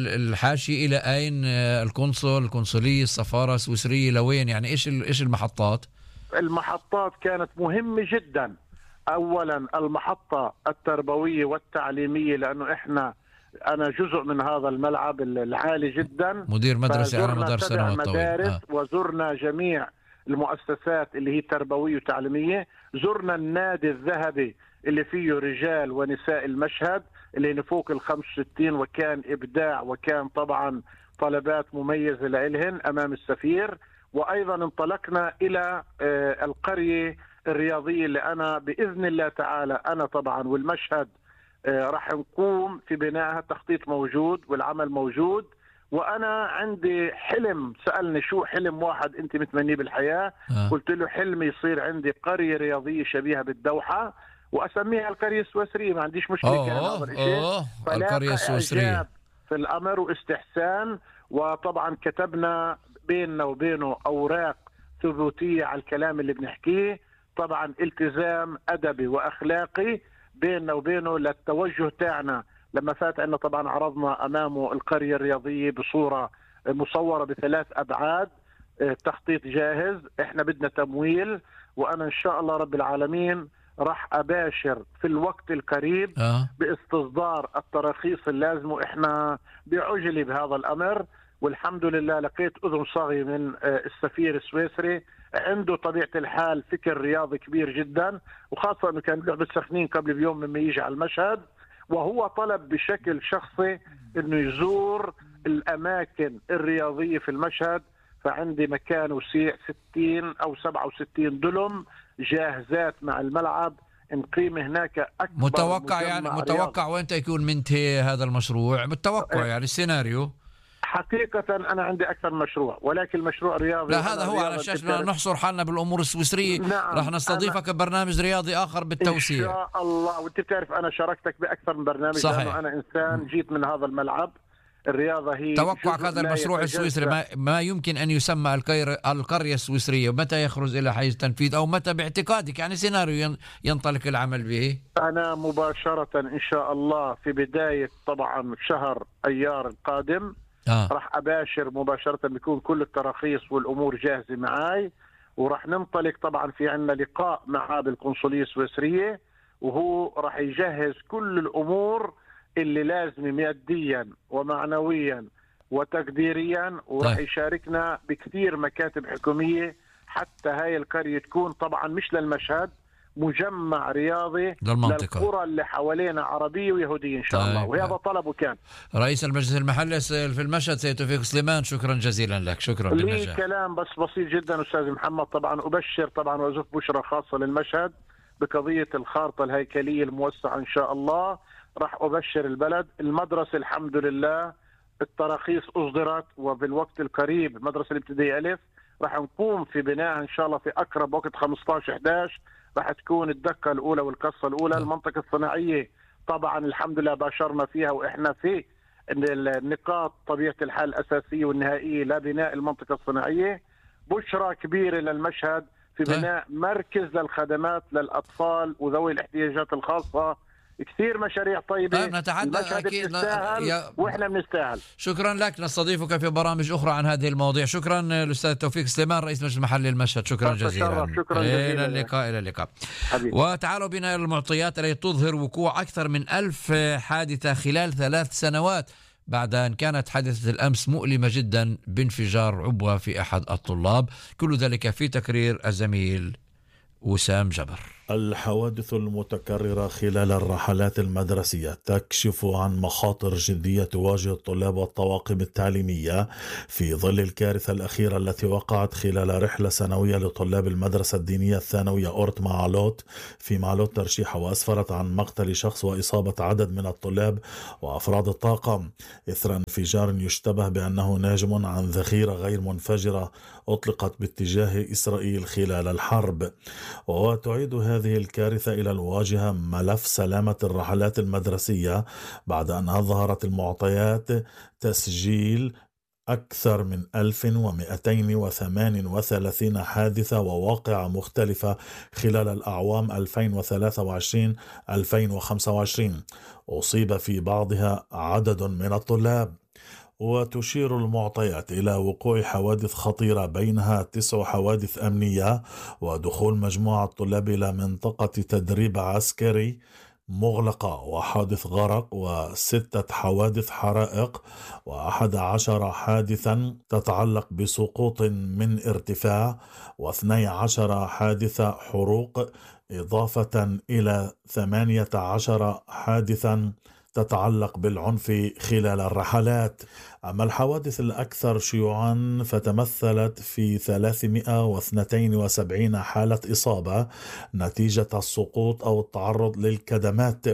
الحاشي الى اين؟ القنصل، القنصلية، السفارة السويسرية لوين؟ يعني ايش ايش المحطات؟ المحطات كانت مهمة جدا. اولا المحطة التربوية والتعليمية، لانه احنا انا جزء من هذا الملعب العالي جدا، مدير مدرسة على مدار سنوات طويلة. آه. وزرنا جميع المؤسسات اللي هي تربوية وتعليمية. زرنا النادي الذهبي اللي فيه رجال ونساء المشهد اللي نفوق ال خمسة وستين، وكان إبداع وكان طبعا طلبات مميزة لإلهن أمام السفير. وأيضا انطلقنا إلى القرية الرياضية اللي أنا بإذن الله تعالى أنا طبعا والمشهد راح نقوم في بنائها. التخطيط موجود والعمل موجود. وأنا عندي حلم، سألني شو حلم واحد أنت متمنيه بالحياة؟ آه. قلت له حلمي يصير عندي قرية رياضية شبيهة بالدوحة وأسميها القرية السويسرية. ما عنديش مشكلة. أوه كان أوه القرية السويسرية في الأمر واستحسان. وطبعا كتبنا بيننا وبينه أوراق ثبوتية على الكلام اللي بنحكيه، طبعا التزام أدبي وأخلاقي بيننا وبينه للتوجه تاعنا. لما فات عنا طبعا عرضنا أمامه القرية الرياضية بصورة مصورة بثلاث أبعاد، تخطيط جاهز، احنا بدنا تمويل، وأنا إن شاء الله رب العالمين راح أباشر في الوقت القريب آه. باستصدار التراخيص اللازمة، وإحنا بعجلة بهذا الأمر. والحمد لله لقيت أذن صاغية من السفير السويسري، عنده طبيعة الحال فكر رياضي كبير جدا، وخاصة أنه كان لعبة سخنين قبل بيوم مما يجي على المشهد، وهو طلب بشكل شخصي أنه يزور الأماكن الرياضية في المشهد. فعندي مكان وسيع ستين أو سبعة وستين دلم جاهزات مع الملعب، نقيم هناك أكبر متوقع يعني متوقع وين يكون منتهي هذا المشروع؟ متوقع يعني السيناريو؟ حقيقة أنا عندي أكثر من مشروع، ولكن المشروع الرياضي لا هذا هو على أساس نحصر حالنا بالأمور السويسرية. نعم. راح نستضيفك ببرنامج رياضي آخر بالتوسيع إن شاء الله. وأنت بتعرف أنا شاركتك بأكثر من برنامج، صحيح. لأنه أنا إنسان جيت من هذا الملعب. الرياضة هي توقعك هذا المشروع السويسري ما, ما يمكن أن يسمى القرية السويسرية، متى يخرج إلى حيز تنفيذ أو متى باعتقادك يعني سيناريو ينطلق العمل به؟ أنا مباشرة إن شاء الله في بداية طبعا شهر أيار القادم آه. راح أباشر مباشرة، بيكون كل التراخيص والأمور جاهزة معي، وراح ننطلق. طبعا في عنا لقاء معاه بالقنصلية السويسرية، وهو راح يجهز كل الأمور اللي لازم ماديا ومعنويا وتقديريا، وراح يشاركنا بكثير مكاتب حكومية حتى هاي القرية تكون طبعا مش للمشهد، مجمع رياضي للمنطقة، للقرى اللي حوالينا عربية ويهودية إن شاء طيب. الله، وهذا طلبه كان. رئيس المجلس المحلي في المشهد سيد توفيق سليمان، شكرا جزيلا لك. شكرا لي بالنجاح. كلام بس بسيط جدا أستاذ محمد. طبعا أبشر طبعا وأزف بشرة خاصة للمشهد بقضية الخارطة الهيكلية الموسعة إن شاء الله. راح أبشر البلد، المدرسة الحمد لله التراخيص أصدرت، وبالوقت القريب المدرسة الابتدائية ألف راح نقوم في بناء إن شاء الله في أقرب وقت خمسة عشر إحدى عشر، راح تكون الدكة الأولى والقصة الأولى. المنطقة الصناعية طبعا الحمد لله باشرنا فيها، وإحنا في النقاط طبيعة الحال الأساسية والنهائية لبناء المنطقة الصناعية. بشرى كبيرة للمشهد في بناء مركز للخدمات للأطفال وذوي الاحتياجات الخاصة. كثير مشاريع طيبة. طيب نتحدث أكيد يا... وإحنا بنستاهل. شكرا لك، نستضيفك في برامج أخرى عن هذه المواضيع. شكرا الأستاذ توفيق سليمان رئيس مجلس محلي المشهد، شكرا جزيلا. شكرا جزيلا. إلى اللقاء. إلى اللقاء. وتعالوا بنا إلى المعطيات التي تظهر وقوع أكثر من ألف حادثة خلال ثلاث سنوات بعد أن كانت حادثة الأمس مؤلمة جدا بانفجار عبوة في أحد الطلاب. كل ذلك في تقرير الزميل وسام جبر. الحوادث المتكررة خلال الرحلات المدرسية تكشف عن مخاطر جدية تواجه الطلاب والطواقم التعليمية في ظل الكارثة الأخيرة التي وقعت خلال رحلة سنوية لطلاب المدرسة الدينية الثانوية أورت معالوت في معالوت ترشيحة، وأسفرت عن مقتل شخص وإصابة عدد من الطلاب وأفراد الطاقم إثر انفجار يشتبه بأنه ناجم عن ذخيرة غير منفجرة أطلقت باتجاه إسرائيل خلال الحرب. وتعيد هذه الكارثة إلى الواجهة ملف سلامة الرحلات المدرسية بعد أن أظهرت المعطيات تسجيل أكثر من ألف ومئتين وثمانية وثلاثين حادثة وواقعة مختلفة خلال الأعوام ألفين وثلاثة وعشرين ألفين وخمسة وعشرين، أصيب في بعضها عدد من الطلاب. وتشير المعطيات إلى وقوع حوادث خطيرة، بينها تسع حوادث أمنية ودخول مجموعة طلاب إلى منطقة تدريب عسكري مغلقة وحادث غرق وستة حوادث حرائق وأحد عشر حادثا تتعلق بسقوط من ارتفاع واثني عشر حادثة حروق، إضافة إلى ثمانية عشر حادثا تتعلق بالعنف خلال الرحلات. أما الحوادث الأكثر شيوعا فتمثلت في ثلاثمئة واثنين وسبعين حالة إصابة نتيجة السقوط أو التعرض للكدمات،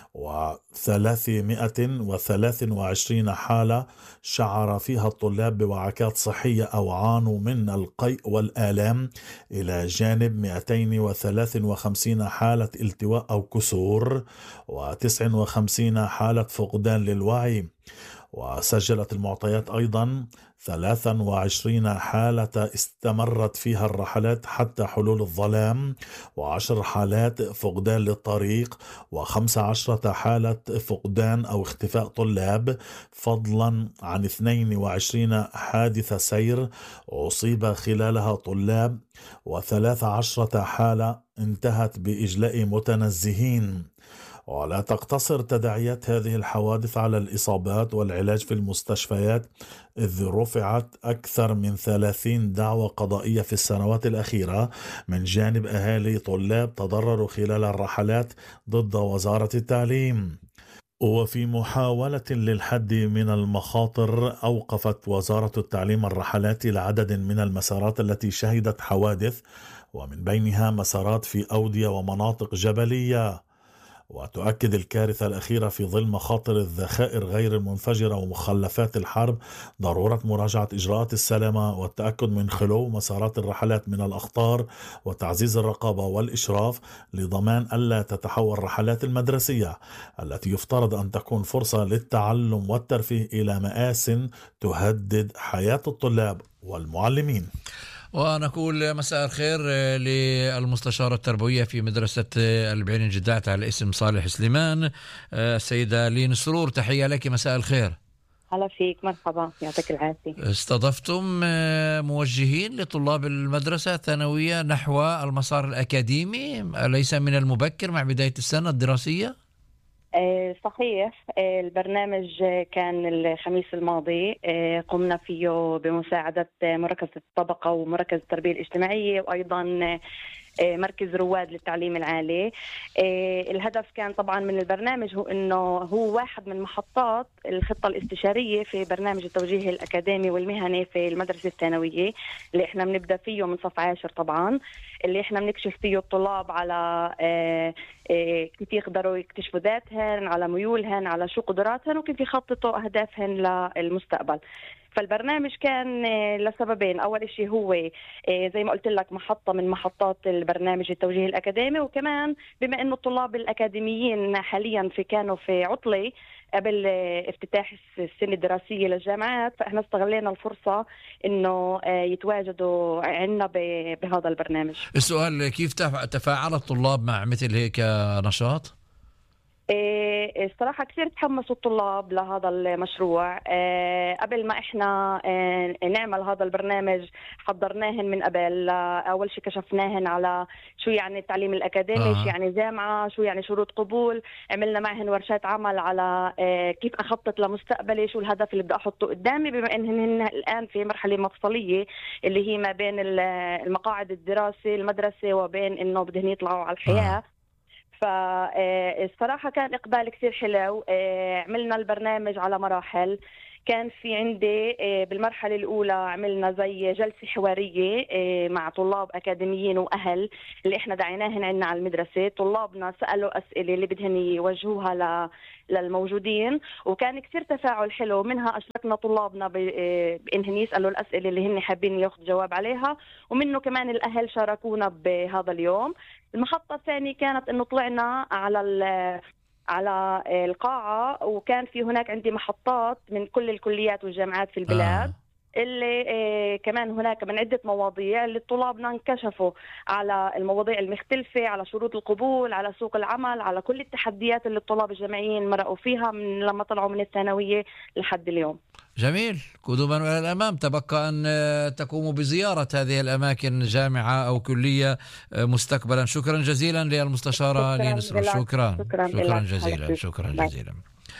وثلاثمئة وثلاثة وعشرين حالة شعر فيها الطلاب بوعكات صحية أو عانوا من القيء والآلام، إلى جانب مئتين وثلاثة وخمسين حالة التواء أو كسور وتسعة وخمسين حالة فقدان للوعي. وسجلت المعطيات أيضا ثلاثة وعشرين حالة استمرت فيها الرحلات حتى حلول الظلام، وعشر حالات فقدان للطريق، وخمس عشرة حالة فقدان أو اختفاء طلاب، فضلا عن اثنين وعشرين حادثة سير أصيب خلالها طلاب، وثلاث عشرة حالة انتهت بإجلاء متنزهين. ولا تقتصر تداعيات هذه الحوادث على الإصابات والعلاج في المستشفيات، إذ رفعت أكثر من ثلاثين دعوى قضائية في السنوات الأخيرة من جانب أهالي طلاب تضرروا خلال الرحلات ضد وزارة التعليم. وفي محاولة للحد من المخاطر أوقفت وزارة التعليم الرحلات إلى عدد من المسارات التي شهدت حوادث، ومن بينها مسارات في أودية ومناطق جبلية. وتؤكد الكارثة الأخيرة في ظل مخاطر الذخائر غير المنفجرة ومخلفات الحرب ضرورة مراجعة إجراءات السلامة والتأكد من خلو مسارات الرحلات من الأخطار، وتعزيز الرقابة والإشراف لضمان ألا تتحول الرحلات المدرسية التي يفترض أن تكون فرصة للتعلم والترفيه إلى مآس تهدد حياة الطلاب والمعلمين. ونقول مساء الخير للمستشارة التربوية في مدرسة البعين جدات على اسم صالح سليمان، السيدة لين سرور، تحية لك، مساء الخير. هلا فيك، مرحبا، يعطيك العافية. استضفتم موجهين لطلاب المدرسة الثانوية نحو المسار الأكاديمي، أليس من المبكر مع بداية السنة الدراسية؟ صحيح، البرنامج كان الخميس الماضي، قمنا فيه بمساعدة مركز الطبقة ومركز التربية الاجتماعية وأيضا مركز رواد للتعليم العالي. الهدف كان طبعا من البرنامج هو انه هو واحد من محطات الخطة الاستشارية في برنامج التوجيه الأكاديمي والمهني في المدرسة الثانوية اللي احنا بنبدأ فيه من صف عاشر، طبعا اللي احنا بنكشف فيه الطلاب على كيف يقدروا يكتشفوا ذاتهم، على ميولهم، على شو قدراتهم، وكيف يخططوا أهدافهم للمستقبل. فالبرنامج كان لسببين، أول شيء هو زي ما قلت لك محطة من محطات البرنامج التوجيه الأكاديمي، وكمان بما أنه الطلاب الأكاديميين حاليا في كانوا في عطلة قبل افتتاح السنة الدراسية للجامعات، فإحنا استغلينا الفرصة إنه يتواجدوا عنا بهذا البرنامج. السؤال، كيف تفاعل الطلاب مع مثل هيك نشاط؟ الصراحة كثير تحمسوا الطلاب لهذا المشروع. قبل ما احنا نعمل هذا البرنامج حضرناهن من قبل. أول شيء كشفناهن على شو يعني التعليم الأكاديمي، آه. شو يعني جامعة، شو يعني شروط قبول. عملنا معهن ورشات عمل على كيف أخطط لمستقبلي، شو الهدف اللي بدي أحطه قدامي، بما إنهن الآن في مرحلة مفصلية اللي هي ما بين المقاعد الدراسة المدرسة وبين إنه بدهن يطلعوا على الحياة. آه. فالصراحة كان إقبال كثير حلو. عملنا البرنامج على مراحل. كان في عندي بالمرحلة الأولى عملنا زي جلسة حوارية مع طلاب أكاديميين وأهل اللي إحنا دعيناهن عنا على المدرسة. طلابنا سألوا أسئلة اللي بدهن يوجهوها للموجودين، وكان كثير تفاعل حلو. منها أشركنا طلابنا بإنهم يسألوا الأسئلة اللي هن حابين ياخذوا جواب عليها، ومنه كمان الأهل شاركونا بهذا اليوم. المحطة الثانية كانت إنه طلعنا على على القاعة، وكان في هناك عندي محطات من كل الكليات والجامعات في البلاد. آه. اللي آه كمان هناك من عدة مواضيع اللي طلابنا انكشفوا على المواضيع المختلفة، على شروط القبول، على سوق العمل، على كل التحديات اللي الطلاب الجامعيين مرقوا فيها من لما طلعوا من الثانوية لحد اليوم. جميل. قدوما إلى الأمام. تبقى أن تقوموا بزيارة هذه الأماكن، جامعة أو كلية، مستقبلا. شكرا جزيلا للمستشارة لين سرور. شكرا شكرا, شكرا جزيلا. شكرا جزيلا.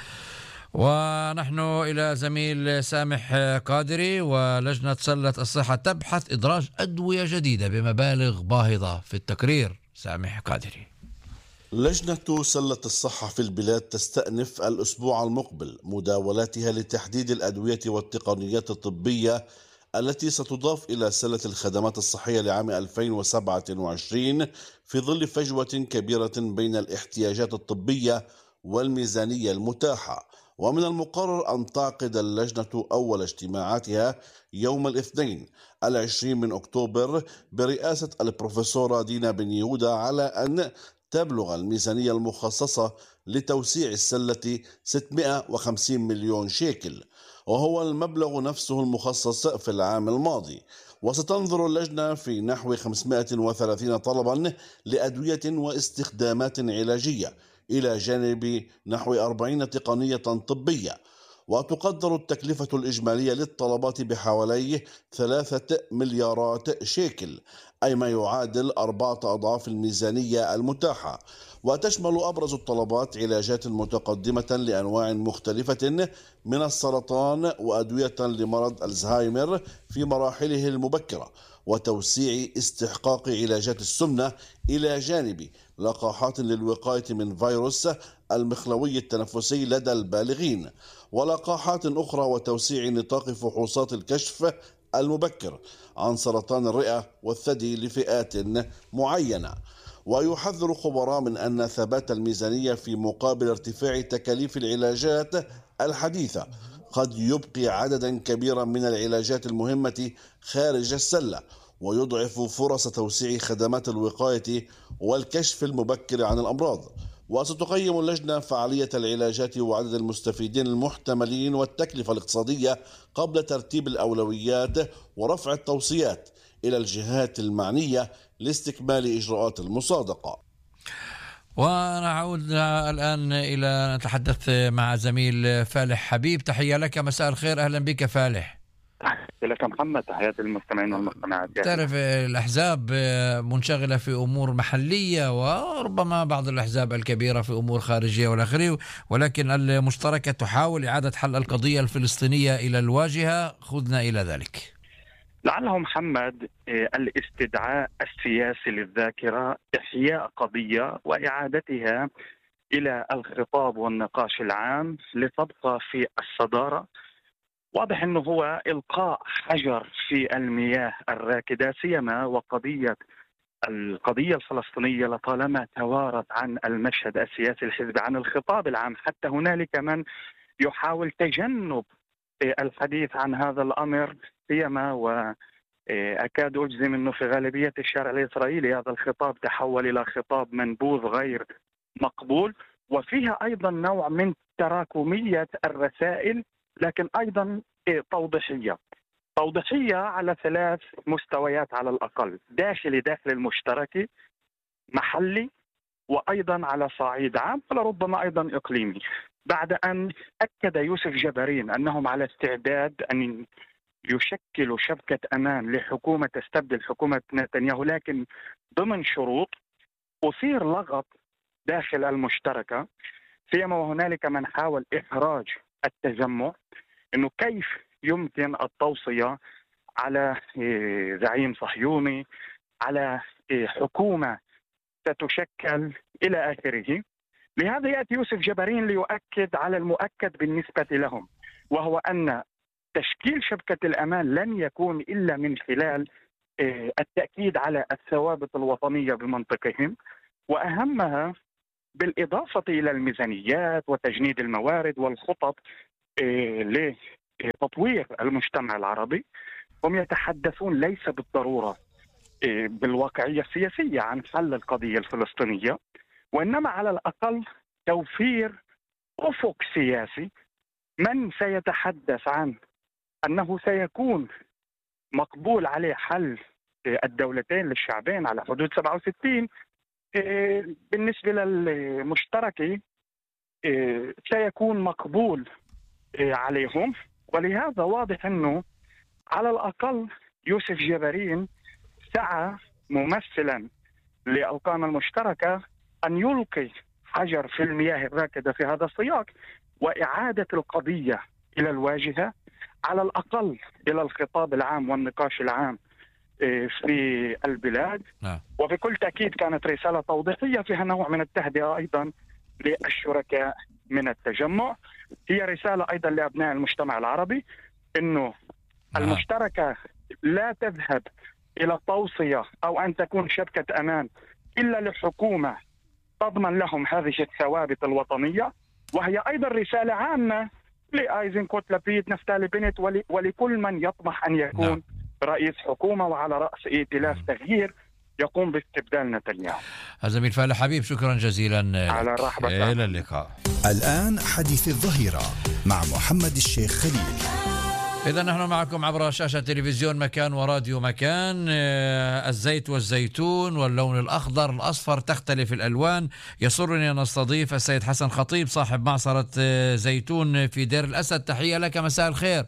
ونحن إلى زميل سامح قادري. ولجنة سلة الصحة تبحث إدراج أدوية جديدة بمبالغ باهظة. في التقرير سامح قادري. لجنة سلة الصحة في البلاد تستأنف الأسبوع المقبل مداولاتها لتحديد الأدوية والتقنيات الطبية التي ستضاف إلى سلة الخدمات الصحية لعام ألفين وسبعة وعشرين في ظل فجوة كبيرة بين الاحتياجات الطبية والميزانية المتاحة. ومن المقرر أن تعقد اللجنة أول اجتماعاتها يوم الاثنين العشرين من أكتوبر برئاسة البروفيسورة دينا بن يهودا على أن تبلغ الميزانية المخصصة لتوسيع السلة ستمائة وخمسين مليون شيكل، وهو المبلغ نفسه المخصص في العام الماضي. وستنظر اللجنة في نحو خمسمائة وثلاثين طلبا لأدوية واستخدامات علاجية إلى جانب نحو أربعين تقنية طبية. وتقدر التكلفة الإجمالية للطلبات بحوالي ثلاثة مليارات شيكل، أي ما يعادل أربعة أضعاف الميزانية المتاحة. وتشمل أبرز الطلبات علاجات متقدمة لأنواع مختلفة من السرطان وأدوية لمرض الزهايمر في مراحله المبكرة، وتوسيع استحقاق علاجات السمنة إلى جانب لقاحات للوقاية من فيروس المخلوي التنفسي لدى البالغين، ولقاحات أخرى، وتوسيع نطاق فحوصات الكشف المبكر عن سرطان الرئة والثدي لفئات معينة. ويحذر خبراء من أن ثبات الميزانية في مقابل ارتفاع تكاليف العلاجات الحديثة قد يبقي عددا كبيرا من العلاجات المهمة خارج السلة، ويضعف فرص توسيع خدمات الوقاية والكشف المبكر عن الأمراض. وستقيم اللجنة فعالية العلاجات وعدد المستفيدين المحتملين والتكلفة الاقتصادية قبل ترتيب الأولويات ورفع التوصيات إلى الجهات المعنية لاستكمال إجراءات المصادقة. ونعود الآن إلى نتحدث مع زميل فالح حبيب. تحية لك، مساء الخير، أهلا بك فالح. تحياتي لك محمد، تحياتي للمستمعين والمستمعات. تعرف الأحزاب منشغلة في أمور محلية، وربما بعض الأحزاب الكبيرة في أمور خارجية والآخرين، ولكن المشتركة تحاول إعادة حل القضية الفلسطينية إلى الواجهة. خذنا إلى ذلك. لعله محمد الاستدعاء السياسي للذاكرة، إحياء قضية وإعادتها إلى الخطاب والنقاش العام لتبقى في الصدارة. واضح أنه هو إلقاء حجر في المياه الراكدة، سيما وقضية القضية الفلسطينية لطالما توارت عن المشهد السياسي الحزبي، عن الخطاب العام. حتى هنالك من يحاول تجنب الحديث عن هذا الأمر، سيما وأكاد أجزم أنه في غالبية الشارع الإسرائيلي هذا الخطاب تحول إلى خطاب منبوذ غير مقبول، وفيها أيضا نوع من تراكمية الرسائل، لكن أيضا توضيحية توضيحية على ثلاث مستويات على الأقل: داخلي داخل المشترك، محلي، وأيضا على صعيد عام، ولربما أيضا إقليمي. بعد أن أكد يوسف جبارين أنهم على استعداد أن يشكلوا شبكة أمان لحكومة تستبدل حكومة نتنياهو، لكن ضمن شروط، أثير لغط داخل المشتركة، سيما وهنالك من حاول إحراج التجمع أنه كيف يمكن التوصية على زعيم صهيوني، على حكومة ستشكل إلى آخره. لهذا يأتي يوسف جبارين ليؤكد على المؤكد بالنسبة لهم، وهو أن تشكيل شبكة الأمان لن يكون إلا من خلال التأكيد على الثوابت الوطنية بمنطقهم، وأهمها بالإضافة إلى الميزانيات وتجنيد الموارد والخطط لتطوير المجتمع العربي. هم يتحدثون ليس بالضرورة بالواقعية السياسية عن حل القضية الفلسطينية، وإنما على الأقل توفير أفق سياسي. من سيتحدث عن أنه سيكون مقبول عليه حل الدولتين للشعبين على حدود سبعة وستين، بالنسبة للمشترك سيكون مقبول عليهم. ولهذا واضح أنه على الأقل يوسف جبارين سعى ممثلا للقائمة المشتركة أن يلقي حجر في المياه الراكدة في هذا السياق، وإعادة القضية إلى الواجهة، على الأقل إلى الخطاب العام والنقاش العام في البلاد. وبكل تأكيد كانت رسالة توضيحية فيها نوع من التهدئة أيضا للشركاء من التجمع. هي رسالة أيضا لأبناء المجتمع العربي أنه المشتركة لا تذهب إلى توصية أو أن تكون شبكة أمان إلا لحكومة تضمن لهم هذه الثوابت الوطنية. وهي أيضا رسالة عامة لآيزنكوت، لبيد، نفتالي بنت، ولكل من يطمح أن يكون رئيس حكومة وعلى رأس ائتلاف تغيير يقوم باستبدال نتنياهو. الزميل فالح حبيب، شكرا جزيلا على رحبة. إلى اللقاء. الآن حديث الظهيرة مع محمد الشيخ خليل. إذا نحن معكم عبر شاشة تلفزيون مكان وراديو مكان. الزيت والزيتون واللون الأخضر الأصفر تختلف الألوان. يسرني أن نستضيف السيد حسن خطيب صاحب معصرة زيتون في دير الأسد. تحية لك، مساء الخير.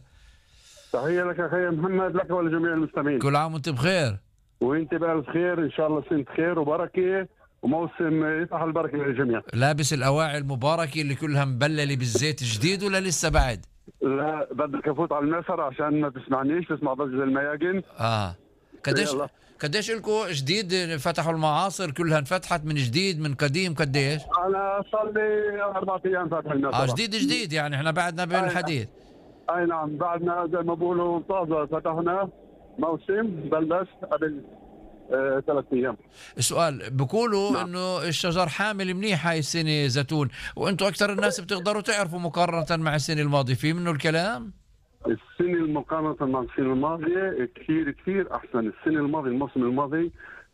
تحية لك أخي محمد، لك ولجميع المستمعين. كل عام وأنت بخير. وأنت بألف خير إن شاء الله، سنة خير وبركة وموسم يفتح البركة للجميع. لابس الأواعي المباركة اللي كلها مبللة بالزيت جديد ولا لسه بعد؟ لا بدك افوت على المسر عشان ما تسمعنيش، تسمع ضجة المياجن. اه قديش قديش لكم جديد فتحوا المعاصر كلها انفتحت من جديد من قديم قديش؟ انا صار لي اربع ايام فاتح المسر. اه جديد جديد يعني احنا بعدنا بالحديث. اي, أي نعم بعدنا زي ما بقولوا طازة، فتحنا موسم بلش قبل آه، ثلاث ايام. السؤال بقولوا نعم. انه الشجر حامل منيح هاي السنه زيتون، وانتم اكثر الناس بتقدروا تعرفوا مقارنه مع السنه الماضيه، في منه الكلام؟ السنه المقارنه مع السنه الماضيه كثير كثير احسن. السنه الماضيه الموسم الماضي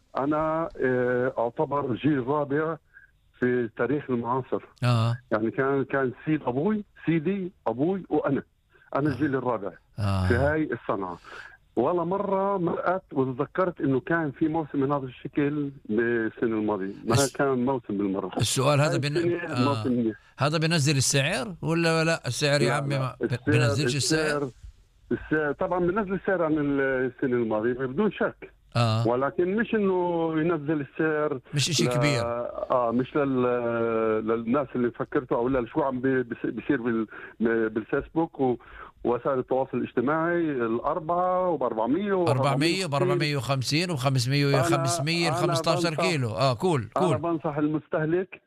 انا آه، اعتبر جيل رابع في تاريخ المعاصر. اه يعني كان كان سيد ابوي سيدي ابوي وانا انا الجيل الرابع آه. في هاي الصنعه. ولا مرة مرقت وتذكرت انه كان في موسم من هذا الشكل بالسنة الماضية، ما الس... كان موسم بالمرة. السؤال هذا بن... آه. هذا بينزل السعر ولا لا؟ السعر يا عمي ما بينزلش السعر. السعر طبعا بينزل السعر عن السنة الماضية بدون شك. آه. ولكن مش انه ينزل السعر مش شيء ل... كبير. اه مش لل... للناس اللي فكرتوا او لا شو عم بيصير بال... بالفيسبوك و... وسائل التواصل الاجتماعي الأربعة وبأربعمية وأربعمية وأربعمية وخمسين وخمسمية وخمسمية خمستاشر كيلو. آه كول كول. أنا بنصح المستهلك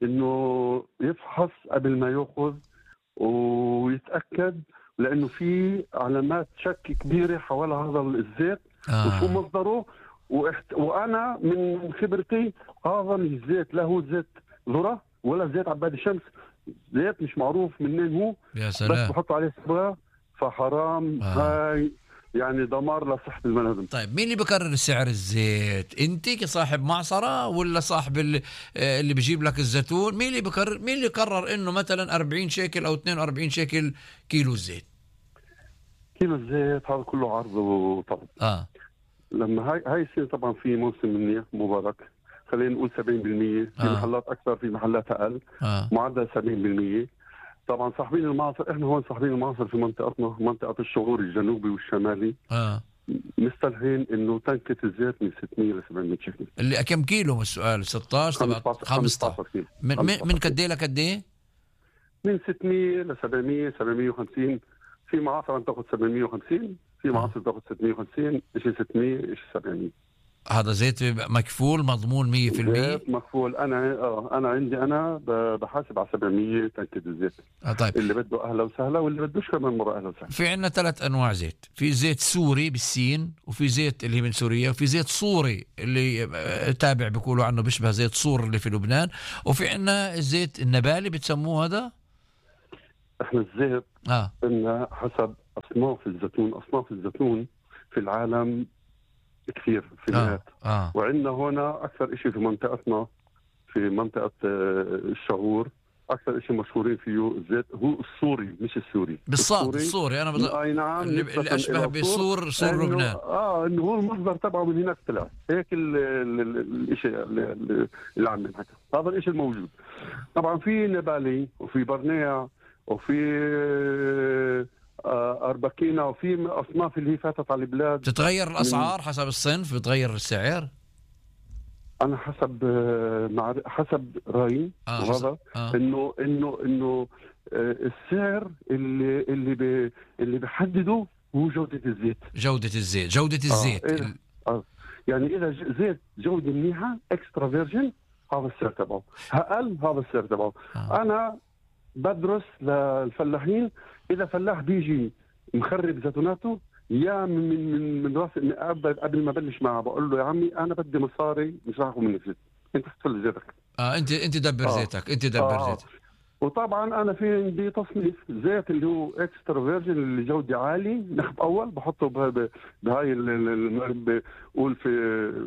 إنه يفحص قبل ما يأخذ ويتأكد، لأنه في علامات شك كبيرة حول هذا الزيت آه. وشو مصدره. وإحت... وأنا من خبرتي هذا الزيت لا هو زيت ذرة ولا زيت عباد الشمس، زيت مش معروف منين هو. يا سلام. بس بحط عليه صبغة، فحرام. آه. هاي يعني دمار لصحة البني آدم. طيب مين اللي بقرر سعر الزيت؟ انت كصاحب معصرة ولا صاحب اللي, اللي بيجيب لك الزيتون؟ مين اللي بقرر؟ مين اللي قرر انه مثلا أربعين شيكل او اثنين وأربعين شيكل كيلو الزيت؟ كيلو الزيت هذا كله عرض وطلب. اه لما هاي هاي السنة طبعا في موسم منيح مبارك، خلينا نقول سبعين بالمية، في آه. محلات أكثر في محلات أقل. آه. معدل سبعين بالمية. طبعا صاحبين المعصر، إحنا هون صاحبين المعصر في منطقتنا منطقة الشغور الجنوبي والشمالي آه. مستلهين إنه تنكة الزيت من ستمية ل سبعمية شيكل. اللي كم كيلو من السؤال؟ ستاشر خمستاشر كيلو. من من قد ايه لقد ايه؟ من ستمية ل سبعمية سبعمية وخمسين. في معاصر عم تاخذ سبعمية وخمسين، في معاصر تاخذ ستمية وخمسين، شيء ستمية شيء سبعمية. هذا زيت مكفول مضمون مية بالمية؟ زيت مكفول. انا اه انا عندي انا بحاسب على سبعمية تنكة الزيت. آه طيب. اللي بده اهلا وسهلا واللي بدوش كمان مره اهلا وسهلا. في عندنا ثلاث انواع زيت، في زيت سوري بالسين، وفي زيت اللي من سوريا، وفي زيت صوري اللي تابع بيقولوا عنه بيشبه زيت صور اللي في لبنان، وفي عندنا الزيت النبالي بتسموه هذا. احنا الزيت اه قلنا حسب اصناف الزيتون. اصناف الزيتون في العالم كثير في المئات. آه. آه. وعندنا هنا اكثر شيء في منطقتنا في منطقه الشغور اكثر شيء مشهورين فيه الزيت هو السوري مش السوري. بالصاد السوري. انا بض... اي نعم اللي, اللي اشبه بصور صور لبنان. اه انه هو المصدر تبعه من هناك طلع هيك الشيء اللي, اللي عم نحكي. هذا الشيء الموجود. طبعا في نبالي وفي برنيع وفي أربكينا وفي أصناف اللي هي فاتت على البلاد. تتغير الأسعار من... حسب الصنف بتغير السعر؟ أنا حسب مع حسب رأيي آه وهذا آه. إنه إنه إنه السعر اللي اللي بي اللي بيحدده هو جودة الزيت. جودة الزيت جودة الزيت آه. ال... آه. يعني إذا زيت جودة منيحة إكسترا فيرجن هذا السعر تبعه، أقل هذا السعر تبعه. آه. أنا بدرس للفلاحين، إذا فلاح بيجي مخرب زيتوناته يا من من من راس قبل ما بلش معه بقول له يا عمي أنا بدي مصاري مش راح أخذ منك زيت، أنت تفل زيتك. آه أنت أنت دبر آه. زيتك أنت دبر آه. زيتك. وطبعا أنا في عندي تصنيف زيت اللي هو إكسترا فيرجن اللي جودة عالي نخب أول بحطه بهاي بقول في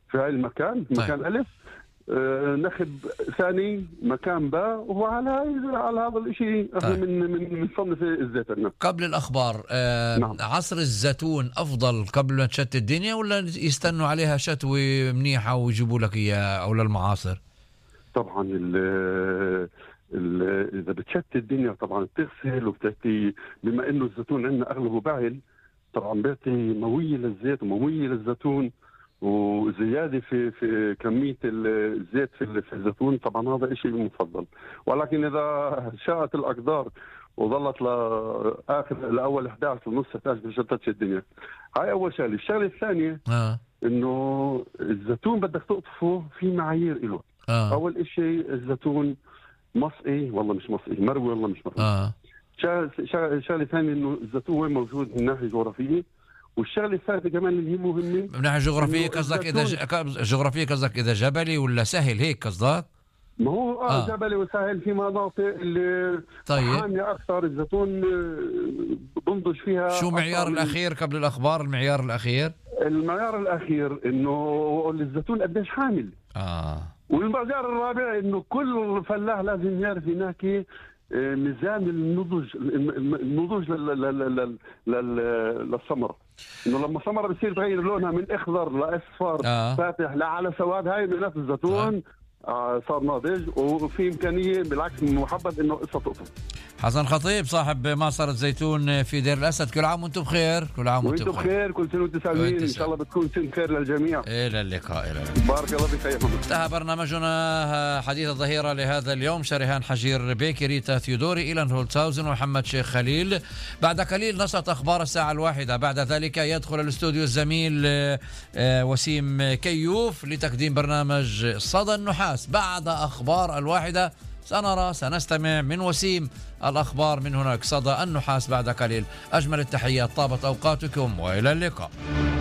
في هاي المكان مكان ألف، آه نخب ثاني مكان باء، وعلى على هذا الشيء احنا من من نصنف الزيت لنا. قبل الأخبار آه نعم. عصر الزيتون أفضل قبل ما تشتي الدنيا، ولا يستنوا عليها شتوي منيحة ويجيبوا لك إياه، أو للمعاصر؟ طبعا ال ال إذا بتشتي الدنيا طبعا بتغسل وبتأتي، بما إنه الزيتون عندنا أغلبه بعل، طبعا بيعطي موية للزيت وموية للزيتون وزيادة في في كمية الزيت في في الزيتون. طبعا هذا شيء مفضل، ولكن إذا شاءت الأقدار وظلت لآخر لأول أحد عشر ونص اثنا عشر بشتتش الدنيا. هاي أول شغلة. الشغلة الثانية آه. إنه الزيتون بدك تقطفه في معايير إله. آه. أول شيء الزيتون مصقي والله مش مصقي، مروي والله مش مروي. آه. شغلة ثانية إنه الزيتون وين موجود من ناحية جغرافية، والشغله الثالثه كمان اللي هي مهمه من ناحيه جغرافيه. قصدك اذا ج... جغرافيه قصدك اذا جبلي ولا سهل، هيك قصدك؟ ما هو اه, آه. جبلي وسهل، في مناطق اللي طيب حاميه اكثر الزيتون بنضج فيها. شو معيار الاخير قبل الاخبار؟ المعيار الاخير المعيار الاخير انه الزيتون قديش حامل. اه والمعيار الرابع انه كل فلاح لازم يعرف هناك ميزان النضج النضوج للثمره، انه لما الثمره بتصير تغير لونها من اخضر لاصفر آه. فاتح لعلى سواد، هاي معناته الزيتون آه. صار ناضج وفي امكانيه بالعكس من محبذ انه قصه تقطف. حسن خطيب صاحب معصرة زيتون في دير الأسد، كل عام وانتم بخير. كل عام وانتم بخير. بخير كل سنة وانتم سالمين، ان شاء الله بتكون سنة خير للجميع. الى اللقاء. الى اللقاء. بارك الله فيك يا محمد. انتهى برنامجنا حديث الظهيرة لهذا اليوم. شريهان حجير بيكي، ريتا ثيودوري، إيلان هولتساوزن ومحمد شيخ خليل. بعد قليل نشرة أخبار الساعة الواحدة، بعد ذلك يدخل الاستوديو الزميل وسيم كيوف لتقديم برنامج صدى النحاس. بعد أخبار الواحدة سنرى سنستمع من وسيم الأخبار من هناك. صدى النحاس بعد قليل. أجمل التحيات، طابت أوقاتكم وإلى اللقاء.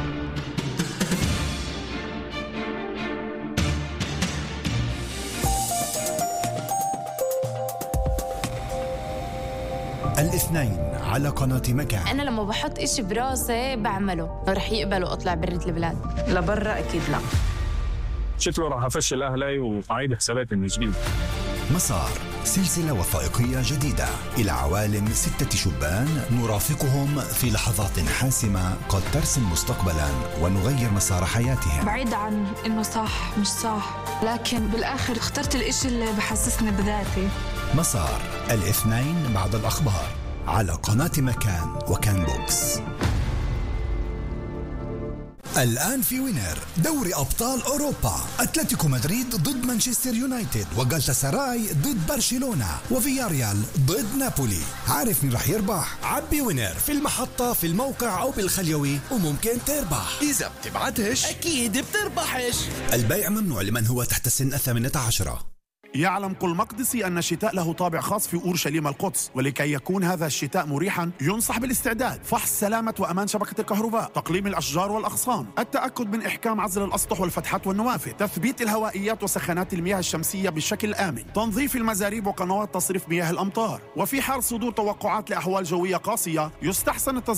الاثنين على قناة مكان. أنا لما بحط إشي براسي بعمله، رح يقبلوا أطلع برة البلاد. لبرا أكيد لا. شكله راح أفشل أهلي وأعيد حساباتي من جديد. مسار، سلسلة وثائقية جديدة إلى عوالم ستة شبان نرافقهم في لحظات حاسمة قد ترسم مستقبلا ونغير مسار حياتهم. بعيد عن إنه صح مش صح، لكن بالآخر اخترت الإشي اللي بحسسني بذاتي. مسار، الاثنين بعد الأخبار على قناة مكان وكان بوكس. الآن في وينر دوري أبطال أوروبا، أتلتيكو مدريد ضد مانشستر يونايتد، وغالتا سراي ضد برشلونة، وفياريال ضد نابولي. عارف مين رح يربح؟ عبي وينر في المحطة في الموقع أو بالخليوي وممكن تربح. إذا بتبعتش أكيد بتربحش. البيع ممنوع لمن هو تحت سن الثامنة عشرة. يعلم كل مقدسي أن الشتاء له طابع خاص في أورشليم القدس، ولكي يكون هذا الشتاء مريحا ينصح بالاستعداد. فحص سلامة وأمان شبكة الكهرباء، تقليم الأشجار والأغصان، التأكد من إحكام عزل الأسطح والفتحات والنوافذ، تثبيت الهوائيات وسخانات المياه الشمسية بشكل آمن، تنظيف المزاريب وقنوات تصريف مياه الأمطار. وفي حال صدور توقعات لأحوال جوية قاسية يستحسن التصديق